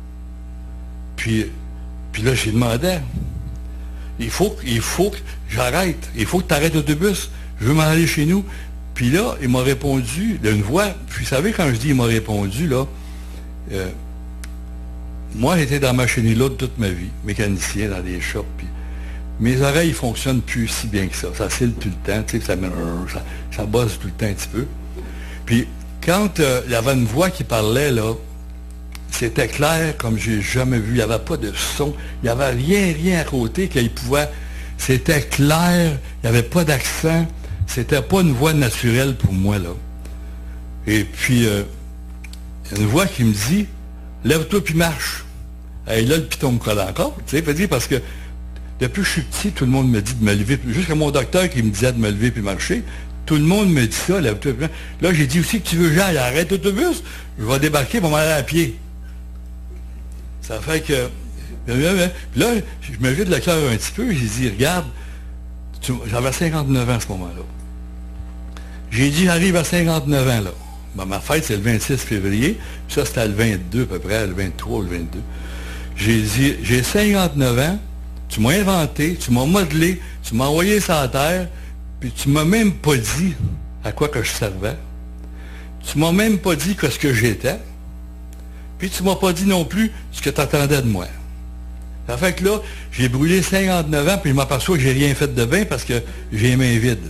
Puis, puis là, j'ai demandé, il faut, il faut que j'arrête, il faut que tu arrêtes l'autobus, je veux m'en aller chez nous. Puis là, il m'a répondu d'une voix, puis vous savez, quand je dis il m'a répondu, là, euh, moi, j'étais dans ma chenille là toute ma vie, mécanicien dans des shops, puis mes oreilles ne fonctionnent plus si bien que ça. Ça cille tout le temps, tu sais, ça, ça, ça bosse tout le temps un petit peu. Puis, quand euh, il y avait une voix qui parlait, là, c'était clair comme j'ai jamais vu. Il n'y avait pas de son, il n'y avait rien, rien à côté qu'il pouvait. C'était clair, il n'y avait pas d'accent. C'était pas une voix naturelle pour moi, là. Et puis, euh, une voix qui me dit, lève-toi puis marche. Et là, le piton me colle encore, tu sais, parce que depuis que je suis petit, tout le monde me dit de me lever, jusqu'à mon docteur qui me disait de me lever puis marcher, tout le monde me dit ça, lève-toi puis marche. Là, j'ai dit aussi que tu veux, j'aille, arrête l'autobus, je vais débarquer pour m'aller à pied. Ça fait que, là, je me vide le cœur un petit peu, j'ai dit, regarde, j'avais cinquante-neuf ans à ce moment-là. J'ai dit, j'arrive à cinquante-neuf ans, là. Ben, ma fête, c'est le vingt-six février. Puis ça, c'était le vingt-deux, à peu près, le vingt-trois ou le vingt-deux. J'ai dit, j'ai cinquante-neuf ans, tu m'as inventé, tu m'as modelé, tu m'as envoyé sur la terre, puis tu m'as même pas dit à quoi que je servais. Tu m'as même pas dit que ce que j'étais. Puis tu m'as pas dit non plus ce que tu attendais de moi. Ça fait que là, j'ai brûlé cinquante-neuf ans, puis je m'aperçois que j'ai rien fait de bien parce que j'ai les mains vides.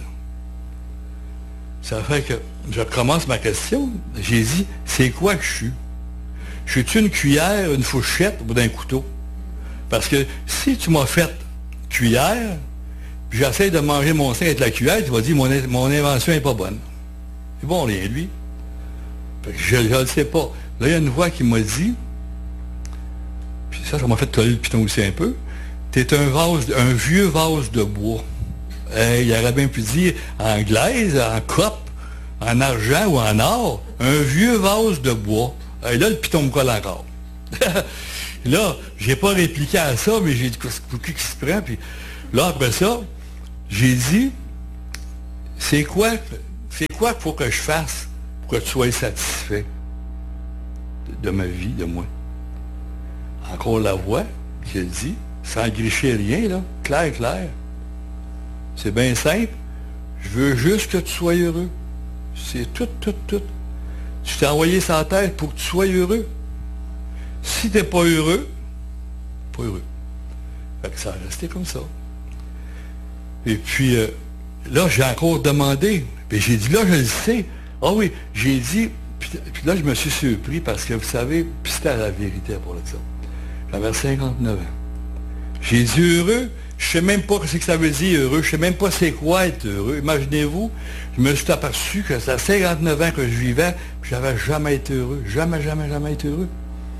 Ça fait que je recommence ma question. J'ai dit, c'est quoi que je suis? Je suis-tu une cuillère, une fourchette ou d'un couteau? Parce que si tu m'as fait cuillère, puis j'essaie de manger mon sein avec la cuillère, tu vas dire, mon, mon invention n'est pas bonne. C'est bon, rien, lui. Fait que je ne le sais pas. Là, il y a une voix qui m'a dit, puis ça, ça m'a fait coller le piton aussi un peu, t'es un vase, un vieux vase de bois. Euh, il aurait bien pu dire en glaise, en cope, en argent ou en or, un vieux vase de bois. Et là, le piton me colle encore. Là, j'ai pas répliqué à ça, mais j'ai dit, qu'est-ce qui se prend? Puis là, après ça, j'ai dit, c'est quoi, c'est quoi qu'il faut que je fasse pour que tu sois satisfait de, de ma vie, de moi? Encore la voix qui a dit, sans gricher rien, là, clair, clair. C'est bien simple. Je veux juste que tu sois heureux. C'est tout, tout, tout. Je t'ai envoyé sa tête pour que tu sois heureux. Si tu n'es pas heureux, pas heureux. Fait que ça a resté comme ça. Et puis, euh, là, j'ai encore demandé. Puis j'ai dit, là, je le sais. Ah oui, j'ai dit, puis, puis là, je me suis surpris parce que, vous savez, puis c'était la vérité pour ça. J'avais cinquante-neuf ans. J'ai dit heureux. Je ne sais même pas ce que ça veut dire heureux. Je ne sais même pas c'est quoi être heureux. Imaginez-vous, je me suis aperçu que ça fait cinquante-neuf ans que je vivais, puis je n'avais jamais été heureux. Jamais, jamais, jamais été heureux.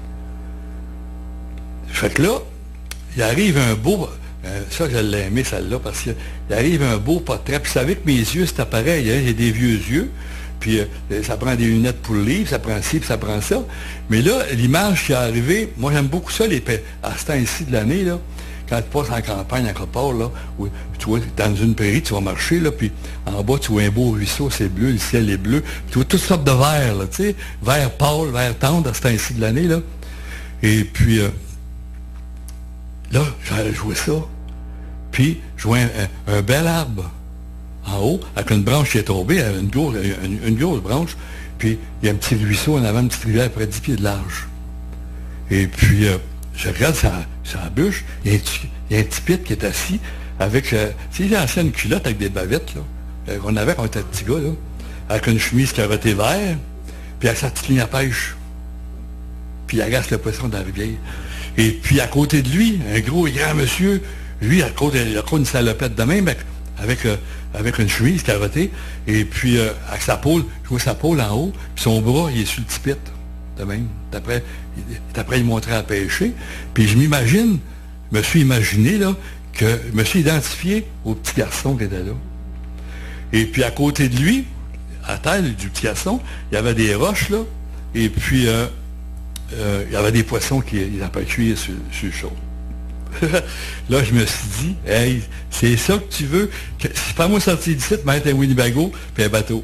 Fait que là, il arrive un beau... Euh, ça, je l'ai aimé, celle-là, parce qu'il arrive un beau portrait. Puis vous savez que mes yeux, c'est pareil. Hein, j'ai des vieux yeux. Puis euh, ça prend des lunettes pour le livre, ça prend ci, puis ça prend ça. Mais là, l'image qui est arrivée, moi, j'aime beaucoup ça, les, à ce temps-ci de l'année, là. Quand tu passes en campagne, à quelque part, là, où, tu vois, dans une prairie, tu vas marcher, là, puis en bas, tu vois un beau ruisseau, c'est bleu, le ciel est bleu, puis tu vois toutes sortes de verts, là, tu sais, vert pâle, vert tendre, à ce temps-ci de l'année, là. Et puis, euh, là, j'allais jouer ça, puis je vois un, un, un bel arbre en haut, avec une branche qui est tombée, une grosse, une, une grosse branche, puis il y a un petit ruisseau en avant, une petite rivière, près de dix pieds de large. Et puis, euh, je regarde sa, sa bûche, il y, a un, il y a un petit pit qui est assis avec, euh, tu sais, l'ancienne culotte avec des bavettes, là, euh, qu'on avait quand on était petit gars, là, avec une chemise carottée vert, puis avec sa petite ligne à pêche. Puis il agace le poisson dans la rivière. Et puis à côté de lui, un gros et grand monsieur, lui, à côté, il a une salopette de même, avec, avec, euh, avec une chemise carottée, et puis euh, avec sa pôle, je vois sa pôle en haut, puis son bras, il est sur le petit pit. De même. D'après, d'après, il montrait à pêcher. Puis je m'imagine, je me suis imaginé, là, que je me suis identifié au petit garçon qui était là. Et puis à côté de lui, à terre du petit garçon, il y avait des roches, là, et puis euh, euh, il y avait des poissons qui n'avaient pas cuire sur, sur le chaud. Là, je me suis dit, hey, c'est ça que tu veux. Que, c'est pas moi sortir d'ici, mettre un Winnebago puis un bateau.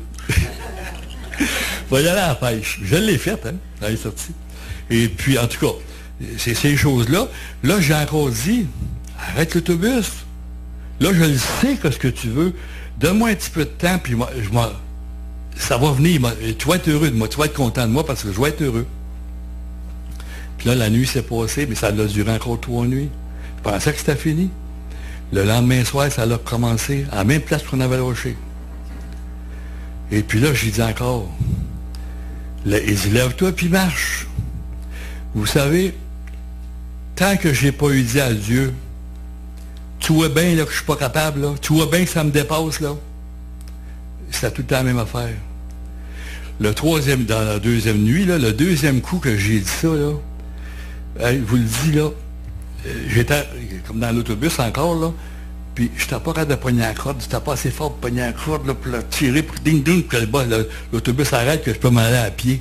Va y aller à la pêche. Je l'ai faite, hein, elle est sortie. Et puis, en tout cas, c'est ces choses-là. Là, j'ai encore dit, arrête l'autobus. Là, je le sais que ce que tu veux. Donne-moi un petit peu de temps, puis moi, je m'en, ça va venir. Moi, tu vas être heureux de moi, tu vas être content de moi parce que je vais être heureux. Puis là, la nuit s'est passée, mais ça a duré encore trois nuits. Je pensais que c'était fini. Le lendemain soir, ça a recommencé à la même place qu'on avait lâché. Et puis là, j'ai dit encore, là, il dit, lève-toi puis marche. Vous savez, tant que je n'ai pas eu dit à Dieu, tu vois bien là, que je ne suis pas capable, là, tu vois bien que ça me dépasse, là, c'est tout le temps la même affaire. Le troisième, dans la deuxième nuit, là, le deuxième coup que j'ai dit ça, là, je vous le dis, là, j'étais comme dans l'autobus encore, là, puis je n'étais pas capable de pogner la corde, j'étais pas assez fort pour pogner la corde, là, pour la tirer, pour ding ding, que l'autobus arrête, que je peux m'aller à pied.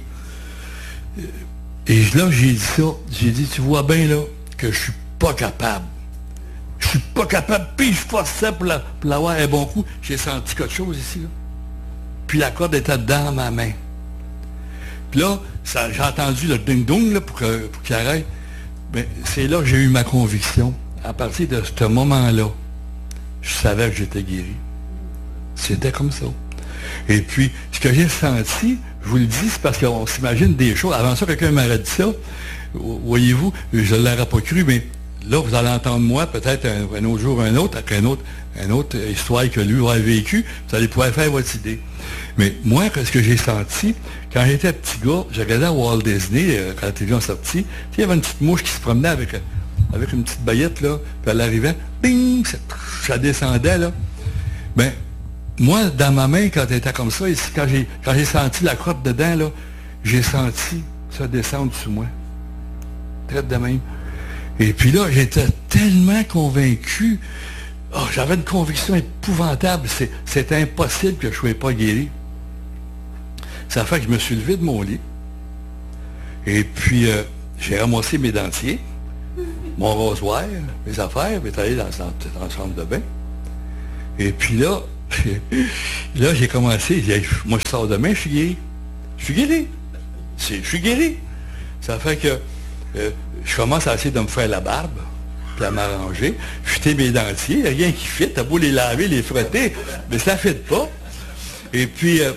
Et là, j'ai dit ça, j'ai dit, tu vois bien, là, que je suis pas capable. Je suis pas capable, puis je forçais pour, la, pour l'avoir un bon coup. J'ai senti quelque chose ici, là. Puis la corde était dans ma main. Puis là, ça, j'ai entendu le ding-dong, là, pour, que, pour qu'il arrête. Mais c'est là que j'ai eu ma conviction. À partir de ce moment-là, je savais que j'étais guéri. C'était comme ça. Et puis, ce que j'ai senti, je vous le dis, c'est parce qu'on s'imagine des choses. Avant ça, quelqu'un m'aurait dit ça. Voyez-vous, je ne l'aurais pas cru, mais là, vous allez entendre moi, peut-être un, un autre jour, un autre, avec un autre, une autre histoire que lui aurait vécu. Vous allez pouvoir faire votre idée. Mais moi, ce que j'ai senti, quand j'étais petit gars, je regardais à Walt Disney, quand la télévision sortie, il y avait une petite mouche qui se promenait avec, avec une petite baillette, là, puis elle arrivait, bing, ça, ça descendait, là. Ben, moi, dans ma main, quand elle était comme ça, ici, quand j'ai, quand j'ai senti la crotte dedans, là, j'ai senti ça descendre sous moi. Traite de même. Et puis là, j'étais tellement convaincu. Oh, j'avais une conviction épouvantable. C'était impossible que je ne sois pas guéri. Ça fait que je me suis levé de mon lit. Et puis, euh, j'ai ramassé mes dentiers, mon rasoir, mes affaires, puis allé dans, dans, dans la chambre de bain. Et puis là, là, j'ai commencé. J'ai dit, moi, je sors demain, je suis guéri. Je suis guéri. Je suis guéri. Ça fait que euh, je commence à essayer de me faire la barbe, puis à m'arranger, jeter mes dentiers, il n'y a rien qui fit, t'as beau les laver, les frotter, mais ça ne fit pas. Et puis, euh,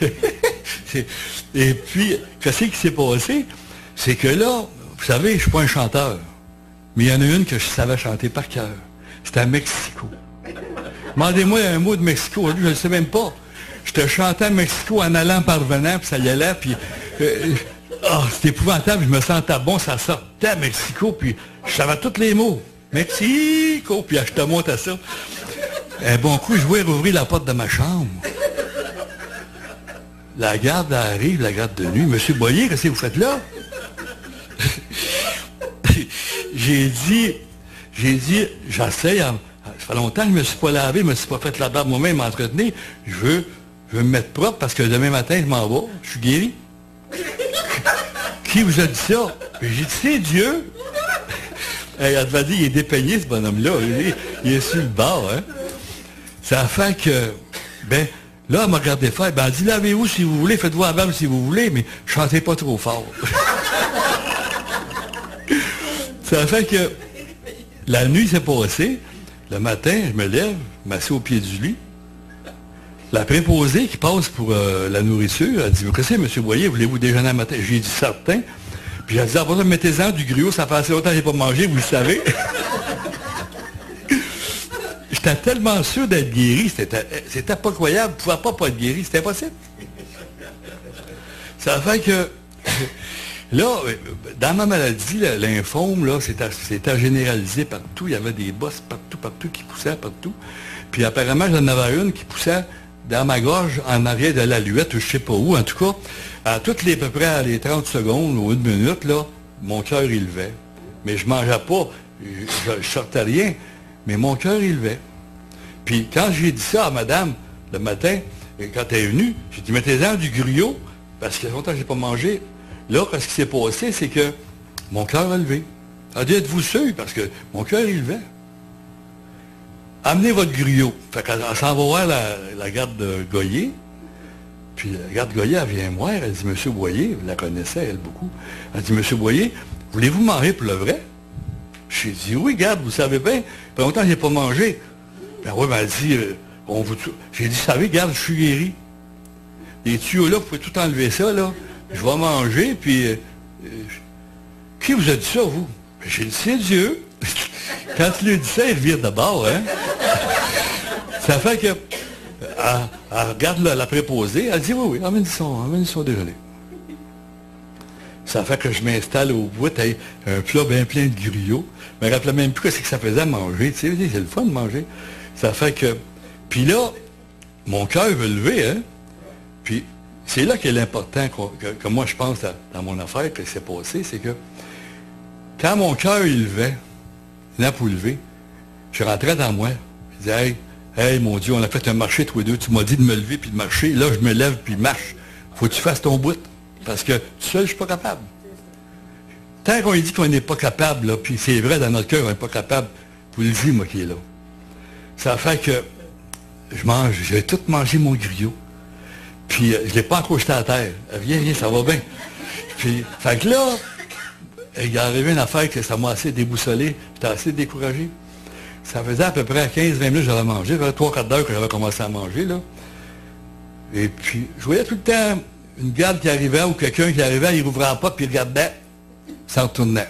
et puis, qu'est-ce qui s'est passé? C'est que là, vous savez, je ne suis pas un chanteur, mais il y en a une que je savais chanter par cœur. C'était à Mexico. Demandez-moi un mot de Mexico, je ne le sais même pas. Je te chantais à Mexico en allant parvenant, puis ça y allait, puis... Euh, oh, c'était épouvantable, je me sentais bon, ça sortait à Mexico, puis je savais tous les mots. Mexico, puis je te monte à ça. Un bon coup, je vais rouvrir la porte de ma chambre. La garde arrive, la garde de nuit. Monsieur Boyer, qu'est-ce que vous faites là? J'ai dit, j'ai dit, j'essaye, ça fait longtemps que je ne me suis pas lavé, je ne me suis pas fait la barbe moi-même, m'entretenir. Je veux, je veux me mettre propre parce que demain matin, je m'en vais, je suis guéri. Qui vous a dit ça? J'ai dit, c'est Dieu. Hey, elle devait dire, il est dépeigné, ce bonhomme-là. Il, il est sur le bord, hein. Ça a fait que, ben, là, elle m'a regardé faire, ben, elle dit, lavez-vous si vous voulez, faites-vous la barbe si vous voulez, mais chantez pas trop fort. Ça a fait que, la nuit s'est passée, le matin, je me lève, je m'assieds au pied du lit. La préposée qui passe pour euh, la nourriture, elle dit, qu'est-ce que c'est, M. Boyer, voulez-vous déjeuner un matin? J'ai dit, certain. Puis elle dit, ah, voilà, mettez-en du griot, ça fait assez longtemps que je n'ai pas mangé, vous le savez. J'étais tellement sûr d'être guéri, c'était pas croyable, je ne pouvais pas pas être guéri, c'était impossible. Ça fait que, là, dans ma maladie, lymphome, là, c'était généralisé partout, il y avait des bosses partout, partout, qui poussaient partout. Puis apparemment, j'en avais une qui poussait dans ma gorge, en arrière de l'aluette, ou je ne sais pas où, en tout cas, à toutes les, à peu près à les trente secondes ou une minute, là, mon cœur, il levait. Mais je ne mangeais pas, je ne sortais rien, mais mon cœur, il levait. Puis quand j'ai dit ça à madame, le matin, quand elle est venue, j'ai dit, mettez-en du griot, parce qu'il y a longtemps que je n'ai pas mangé. Là, ce qui s'est passé, c'est que mon cœur a levé. Elle a dit, êtes-vous sûr? Parce que mon cœur, il levait. Amenez votre griot. Fait qu'elle s'en va voir la, la garde de Goyer. Puis la garde Goyer, elle vient me voir. Elle dit, Monsieur Boyer, vous la connaissez, elle, beaucoup. Elle dit, Monsieur Boyer, voulez-vous manger pour le vrai? J'ai dit, oui, garde, vous savez bien. Ça fait longtemps que je n'ai pas mangé. Ben oui, ben, elle dit, euh, on vous... J'ai dit, vous savez, garde, je suis guéri. Les tuyaux-là, vous pouvez tout enlever ça, là. Je vais manger, puis... Euh, euh, qui vous a dit ça, vous? Ben, j'ai dit, c'est Dieu. Quand tu lui dis ça, il revient d'abord, hein? Ça fait que, elle, elle regarde la, la préposée, elle dit, oui, oui, amène son, amène son déjeuner. Ça fait que je m'installe au bout, un plat bien plein de griots. Je me rappelais même plus ce que ça faisait à manger, tu sais, c'est le fun de manger. Ça fait que, puis là, mon cœur veut lever, hein? Puis, c'est là qu'est l'important que, que moi je pense à, dans mon affaire, que s'est passé, c'est que, quand mon cœur il levait, là pour lever, je rentrais dans moi. Je disais, hey, hey, mon Dieu, on a fait un marché tous les deux. Tu m'as dit de me lever puis de marcher. Là, je me lève puis marche. Faut que tu fasses ton bout. Parce que tout seul, je ne suis pas capable. Tant qu'on dit qu'on n'est pas capable, là, puis c'est vrai, dans notre cœur, on n'est pas capable, vous le dites, moi qui est là. Ça fait que je mange, j'ai tout mangé mon griot. Puis je ne l'ai pas encore jeté à terre. Viens, viens, ça va bien. Puis, fait que là, il est arrivé une affaire que ça m'a assez déboussolé, j'étais assez découragé. Ça faisait à peu près quinze vingt minutes que j'avais mangé, ça faisait trois quarts d'heure que j'avais commencé à manger, là. Et puis, je voyais tout le temps une garde qui arrivait ou quelqu'un qui arrivait, il rouvrait la porte, puis il regardait, ça retournait.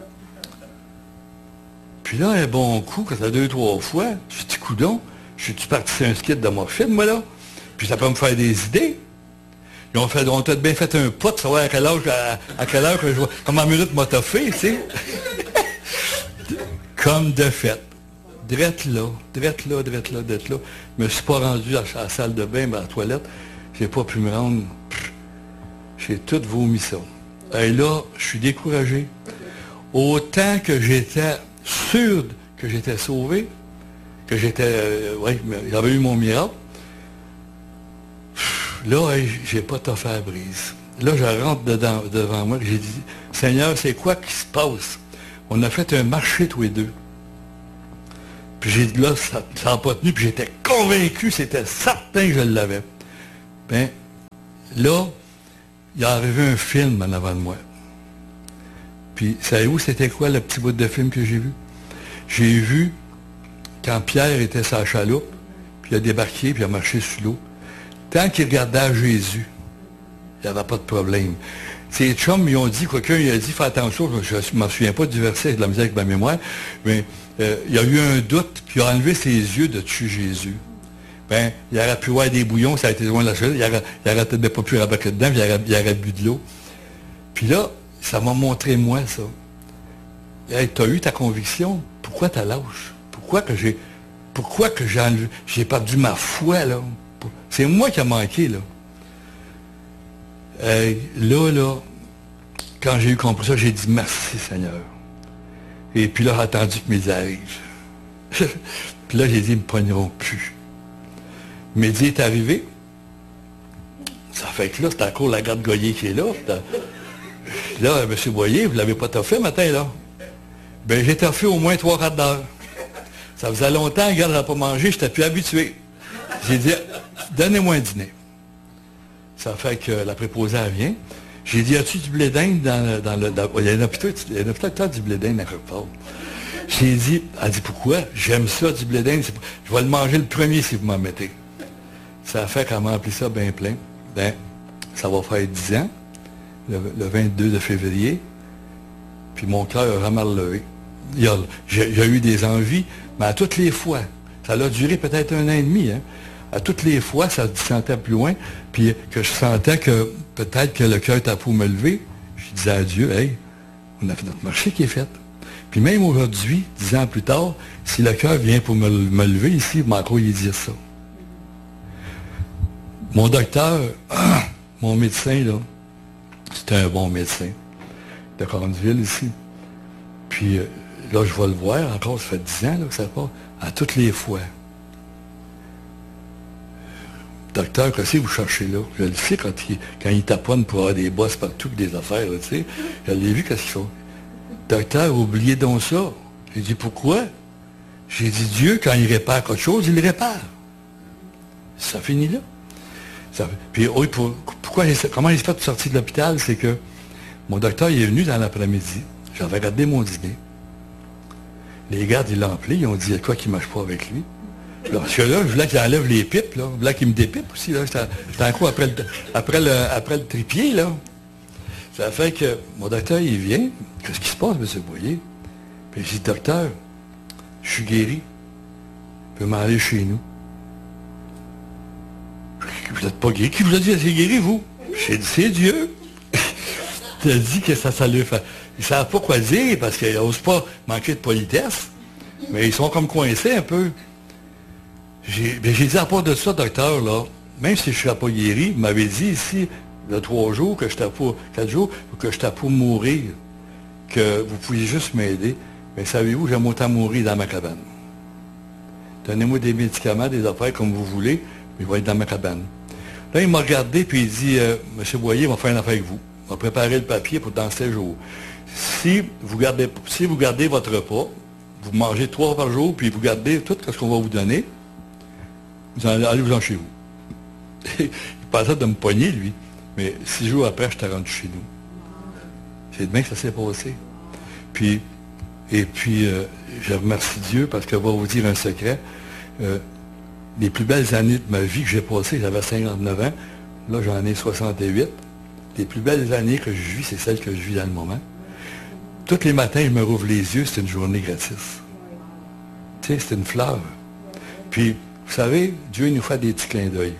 Puis là, un bon coup, quand ça a deux, trois fois, je me suis dit, coudonc, je suis parti sur un skit de morphine, moi, là. Puis ça peut me faire des idées. Ils ont fait, on t'a bien fait un pot pour savoir à quelle heure, à, à quelle heure que je vois, comment minute m'a toffé, tu sais. Comme de fait. Drette là, drette là, drette là, drette là. Je me suis pas rendu à, à la salle de bain, à la toilette. J'ai pas pu me rendre. J'ai tout vomi ça. Et là, je suis découragé. Autant que j'étais sûr que j'étais sauvé, que j'étais, euh, oui, j'avais eu mon miracle, là, j'ai pas toffé à la brise. Là, je rentre dedans, devant moi, j'ai dit, Seigneur, c'est quoi qui se passe? On a fait un marché tous les deux. Puis j'ai dit, là, ça n'a pas tenu, puis j'étais convaincu, c'était certain que je l'avais. Bien, là, il est arrivé un film en avant de moi. Puis, savez-vous, c'était quoi le petit bout de film que j'ai vu? J'ai vu quand Pierre était sur la chaloupe, puis il a débarqué, puis il a marché sur l'eau. Tant qu'il regardait à Jésus, il n'y avait pas de problème. Ces chums, ils ont dit, quelqu'un il a dit, fais attention, je ne m'en souviens pas du verset, de la misère avec ma mémoire, mais euh, il y a eu un doute, puis il a enlevé ses yeux de dessus Jésus. Ben, il aurait pu voir des bouillons, ça a été loin de la chaloupe, il aurait, il aurait peut-être pas pu rabattre dedans, puis il aurait, il aurait bu de l'eau. Puis là, ça m'a montré moi, ça. Hey, tu as eu ta conviction, pourquoi tu lâches? Pourquoi que j'ai pourquoi que j'ai enlevé, j'ai perdu ma foi, là? C'est moi qui a manqué, là. Euh, là, là, quand j'ai eu compris ça, j'ai dit merci, Seigneur. Et puis là, j'ai attendu que Midi arrive. Puis là, j'ai dit, ils ne me poigneront plus. Midi est arrivé. Ça fait que là, c'est encore la garde Goyer qui est là. Là, M. Boyer, vous ne l'avez pas toffé matin, là? Bien, j'ai toffé au moins trois quarts d'heure. Ça faisait longtemps, la garde n'a pas mangé, je n'étais plus habitué. J'ai dit, donnez-moi un dîner. Ça fait que la préposée, elle vient. J'ai dit, as-tu du blé d'Inde dans le... Dans le dans, il y en a peut-être du blé d'Inde à quelque part. J'ai dit, elle dit, pourquoi? J'aime ça, du blé d'Inde. Je vais le manger le premier si vous m'en mettez. Ça fait qu'elle m'a rempli ça bien plein. Ben, ça va faire dix ans, le, le vingt-deux de février. Puis mon cœur a vraiment relevé. Il y a, j'ai, j'ai eu des envies, mais à toutes les fois, ça a duré peut-être un an et demi, hein. À toutes les fois, ça se sentait plus loin, puis que je sentais que peut-être que le cœur était pour me lever. Je disais à Dieu, hey, on a fait notre marché qui est fait. Puis même aujourd'hui, dix ans plus tard, si le cœur vient pour me, me lever ici, Marco, il dit ça. Mon docteur, mon médecin, là, c'était un bon médecin de Cornville ici. Puis là, je vais le voir, encore, ça fait dix ans là, que ça part, à toutes les fois. Docteur, qu'est-ce que vous cherchez là? Je le sais quand il, quand il taponne pour avoir des bosses partout et des affaires, là, tu sais. Je l'ai vu, qu'est-ce qu'il fait. Docteur, oubliez donc ça. J'ai dit, pourquoi? J'ai dit, Dieu, quand il répare quelque chose, il le répare. Ça finit là. Ça, puis, oui, pour, pourquoi, comment il s'est fait sortir de l'hôpital, c'est que mon docteur, il est venu dans l'après-midi. J'avais regardé mon dîner. Les gardes, ils l'ont appelé, ils ont dit, il y a quoi qui ne marche pas avec lui? Parce que là, je voulais qu'il enlève les pipes, là. Je voulais qu'il me dépipe aussi, là. J'étais en coup après le, après, le, après le tripier, là. Ça fait que mon docteur, il vient. Qu'est-ce qui se passe, M. Boyer? Puis je dis, docteur, je suis guéri. Je peux m'en aller chez nous. Vous n'êtes pas guéri. Qui vous a dit que c'est guéri, vous? J'ai dit, c'est Dieu. Il a dit que ça, ça lui fait. Ils ne savent pas quoi dire parce qu'ils n'osent pas manquer de politesse. Mais ils sont comme coincés un peu. J'ai, j'ai dit à part de ça, docteur, là, même si je ne serais pas guéri, vous m'avez dit ici, il y a trois jours, que j'étais pour, quatre jours, que j'étais pour mourir, que vous pouviez juste m'aider. Mais savez-vous, j'aime autant mourir dans ma cabane. Donnez-moi des médicaments, des affaires comme vous voulez, mais je vais être dans ma cabane. Là, il m'a regardé, puis il dit, euh, M. Boyer, on va faire une affaire avec vous. On va préparer le papier pour dans sept jours. Si vous gardez, si vous gardez votre repas, vous mangez trois par jour, puis vous gardez tout ce qu'on va vous donner, vous en, allez-vous-en chez vous. Il pensait de me pogner, lui. Mais six jours après, je t'ai rendu chez nous. C'est demain que ça s'est passé. Puis, et puis, euh, je remercie Dieu parce que je vais vous dire un secret. Euh, les plus belles années de ma vie que j'ai passées, j'avais cinquante-neuf ans. Là, j'en ai soixante-huit. Les plus belles années que je vis, c'est celles que je vis dans le moment. Tous les matins, je me rouvre les yeux, c'est une journée gratis. Tu sais, c'est une fleur. Puis, vous savez, Dieu nous fait des petits clins d'œil.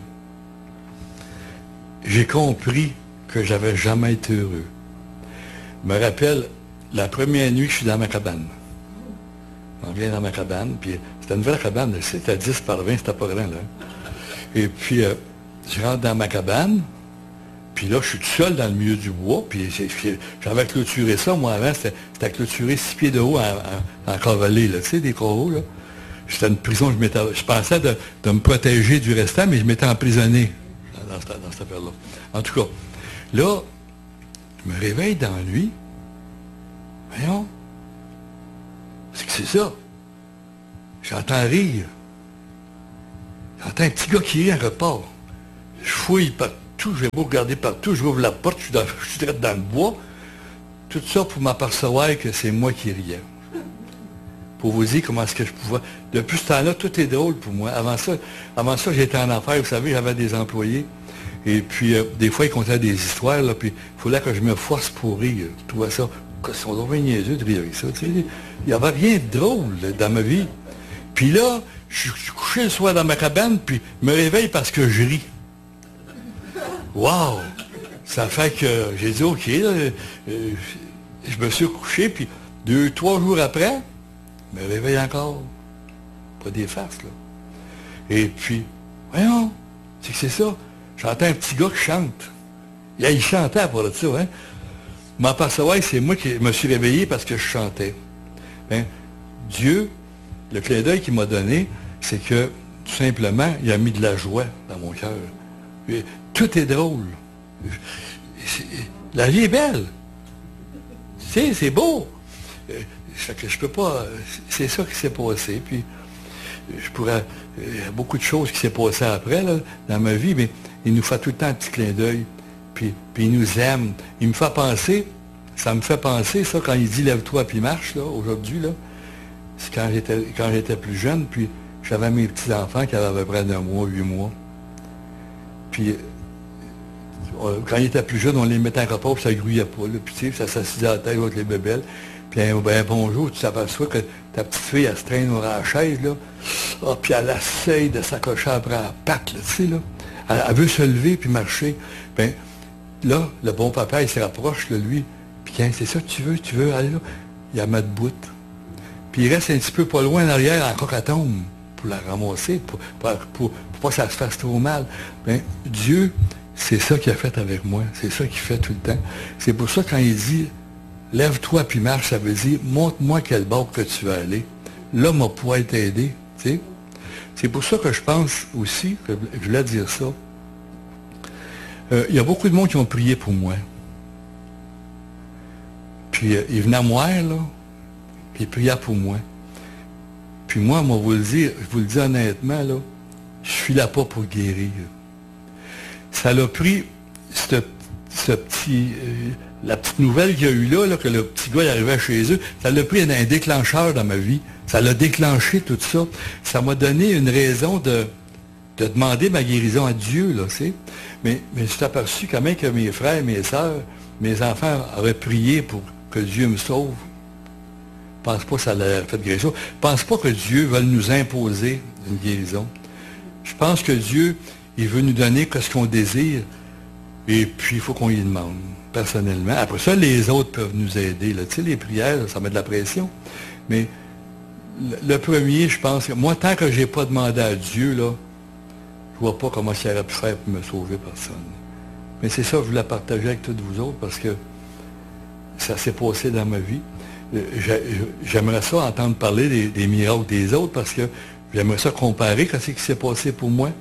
J'ai compris que j'avais jamais été heureux. Je me rappelle, la première nuit que je suis dans ma cabane. On vient dans ma cabane, puis c'était une vraie cabane, c'était dix par vingt, c'était pas grand, là. Et puis, euh, je rentre dans ma cabane, puis là, je suis tout seul dans le milieu du bois, puis j'avais clôturé ça, moi, avant, c'était clôturé six pieds de haut en, en, en carrelé, là, tu sais, des coraux, là. C'était une prison, je, je pensais de, de me protéger du restant, mais je m'étais emprisonné dans, dans, cette, dans cette affaire-là. En tout cas, là, je me réveille dans la nuit. Voyons. C'est que c'est ça. J'entends rire. J'entends un petit gars qui rit en repart. Je fouille partout, je vais beau regarder partout, je ouvre la porte, je suis, dans, je suis direct dans le bois. Tout ça pour m'apercevoir que c'est moi qui riais. Pour vous dire comment est-ce que je pouvais. Depuis ce temps-là, tout est drôle pour moi. Avant ça, avant ça, j'étais en affaires, vous savez, j'avais des employés. Et puis, euh, des fois, ils contaient des histoires, là, puis il fallait que je me force pour rire. Je trouvais ça, ils sont donc bien niaiseux de rire avec ça. Tu sais. Il n'y avait rien de drôle là, dans ma vie. Puis là, je suis couché le soir dans ma cabane, puis je me réveille parce que je ris. Wow! Ça fait que j'ai dit, OK, là, euh, je me suis couché, puis deux, trois jours après, je me réveille encore. Pas des farces, là. Et puis, voyons, c'est que c'est ça. J'entends un petit gars qui chante. Là, il chantait pour ça, hein. M'apercevoir que c'est moi qui me suis réveillé parce que je chantais. Hein? Dieu, le clin d'œil qu'il m'a donné, c'est que, tout simplement, il a mis de la joie dans mon cœur. Et tout est drôle. La vie est belle. Tu sais, c'est beau. Je peux pas. C'est ça qui s'est passé. Puis, je pourrais. Il y a beaucoup de choses qui s'est passé après, là, dans ma vie, mais il nous fait tout le temps un petit clin d'œil. Puis, puis il nous aime. Il me fait penser, ça me fait penser, ça, quand il dit lève-toi puis marche, là, aujourd'hui, là. C'est quand j'étais quand j'étais plus jeune, puis j'avais mes petits-enfants qui avaient à peu près d'un mois, huit mois. Puis, quand ils étaient plus jeunes, on les mettait en repas, puis ça ne grouillait pas, là. Puis, tu sais, ça s'assisait à la tête avec les bébelles. Puis un ben, bonjour, tu t'aperçois que ta petite fille, elle se traîne au la chaise, là. Ah, puis elle essaye de s'accrocher après la patte, là, tu sais, là. Elle, elle veut se lever puis marcher. Ben, là, le bon papa, il se rapproche, là, lui. Puis quand c'est ça que tu veux, tu veux aller là, il la met debout. Puis il reste un petit peu pas loin en arrière, encore qu'elle tombe, pour la ramasser, pour, pour, pour, pour pas que ça se fasse trop mal. Ben, Dieu, c'est ça qu'il a fait avec moi. C'est ça qu'il fait tout le temps. C'est pour ça, quand il dit lève-toi puis marche, ça veut dire montre-moi quel bord que tu veux aller. Là, m'a pourrait t'aider. Tu sais? C'est pour ça que je pense aussi, que je voulais dire ça. Euh, il y a beaucoup de monde qui ont prié pour moi. Puis euh, ils venaient à moi, là, puis ils priaient pour moi. Puis moi, moi, vous le dire, je vous le dis honnêtement, là, je suis là pas pour guérir. Ça l'a pris, ce, ce petit, euh, la petite nouvelle qu'il y a eu là, là, que le petit gars il arrivait chez eux, ça l'a pris un, un déclencheur dans ma vie. Ça l'a déclenché tout ça. Ça m'a donné une raison de, de demander ma guérison à Dieu, là, tu sais. Mais, mais je suis aperçu quand même que mes frères, mes sœurs, mes enfants auraient prié pour que Dieu me sauve. Je ne pense pas que ça l'a fait guérison. Je ne pense pas que Dieu veuille nous imposer une guérison. Je pense que Dieu, il veut nous donner ce qu'on désire. Et puis, il faut qu'on y demande, personnellement. Après ça, les autres peuvent nous aider. Là. Tu sais, les prières, ça met de la pression. Mais le, le premier, je pense que moi, tant que je n'ai pas demandé à Dieu, là, je ne vois pas comment il aurait pu faire pour me sauver personne. Mais c'est ça que je voulais partager avec toutes vous autres parce que ça s'est passé dans ma vie. J'aimerais ça entendre parler des, des miracles des autres parce que j'aimerais ça comparer ce qui s'est passé pour moi.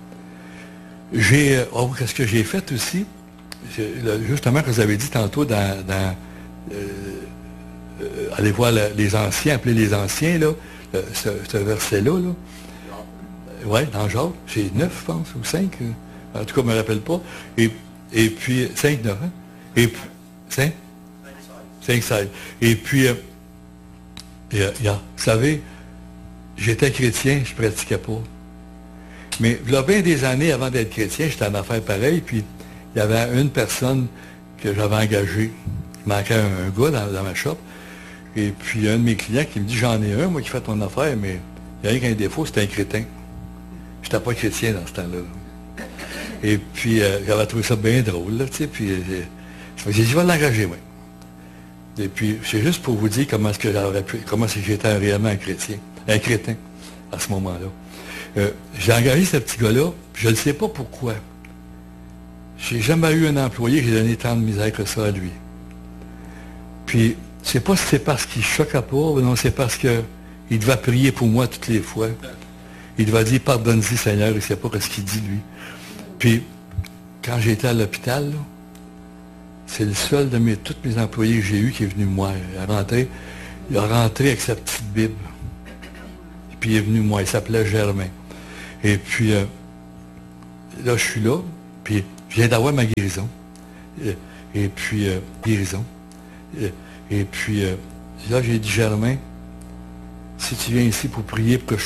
J'ai, oh, qu'est-ce que j'ai fait aussi? Justement, que vous avez dit tantôt dans, dans euh, euh, allez voir la, les anciens, appeler les anciens, là, le, ce, ce verset-là, là. Oui, dans Jacques, c'est neuf, je pense, ou cinq. En tout cas, je ne me rappelle pas. Et, et puis, cinq, neuf, hein? Et puis, cinq? cinq, seize. Et puis, euh, et, euh, yeah, vous savez, j'étais chrétien, je ne pratiquais pas. Mais il y a bien des années avant d'être chrétien, j'étais en affaires pareilles, puis il y avait une personne que j'avais engagée. Il manquait un, un gars dans, dans ma shop. Et puis, il y a un de mes clients qui me dit, j'en ai un, moi, qui fait ton affaire, mais il y a rien qu'un défaut, c'était un crétin. Je n'étais pas chrétien dans ce temps-là. Et puis, euh, j'avais trouvé ça bien drôle, là, tu sais, puis euh, j'ai dit, je vais l'engager, moi. Et puis, c'est juste pour vous dire comment est-ce que j'aurais pu, comment est-ce que j'étais réellement un chrétien, un crétin, à ce moment-là. Euh, j'ai engagé ce petit gars-là, puis je ne sais pas pourquoi. Je j'ai jamais eu un employé qui a donné tant de misère que ça à lui. Puis, je sais pas si c'est parce qu'il choquait pas, ou non, c'est parce qu'il devait prier pour moi toutes les fois. Il devait dire, pardonne-y Seigneur, il ne sait pas ce qu'il dit, lui. Puis, quand j'étais à l'hôpital, là, c'est le seul de mes, tous mes employés que j'ai eu qui est venu me voir. Il a rentré, il a rentré avec sa petite Bible. Et puis il est venu me voir, il s'appelait Germain. Et puis, euh, là, je suis là, puis je viens d'avoir ma guérison. Et, et puis, euh, guérison. Et, et puis, euh, là, j'ai dit, Germain, si tu viens ici pour prier pour que je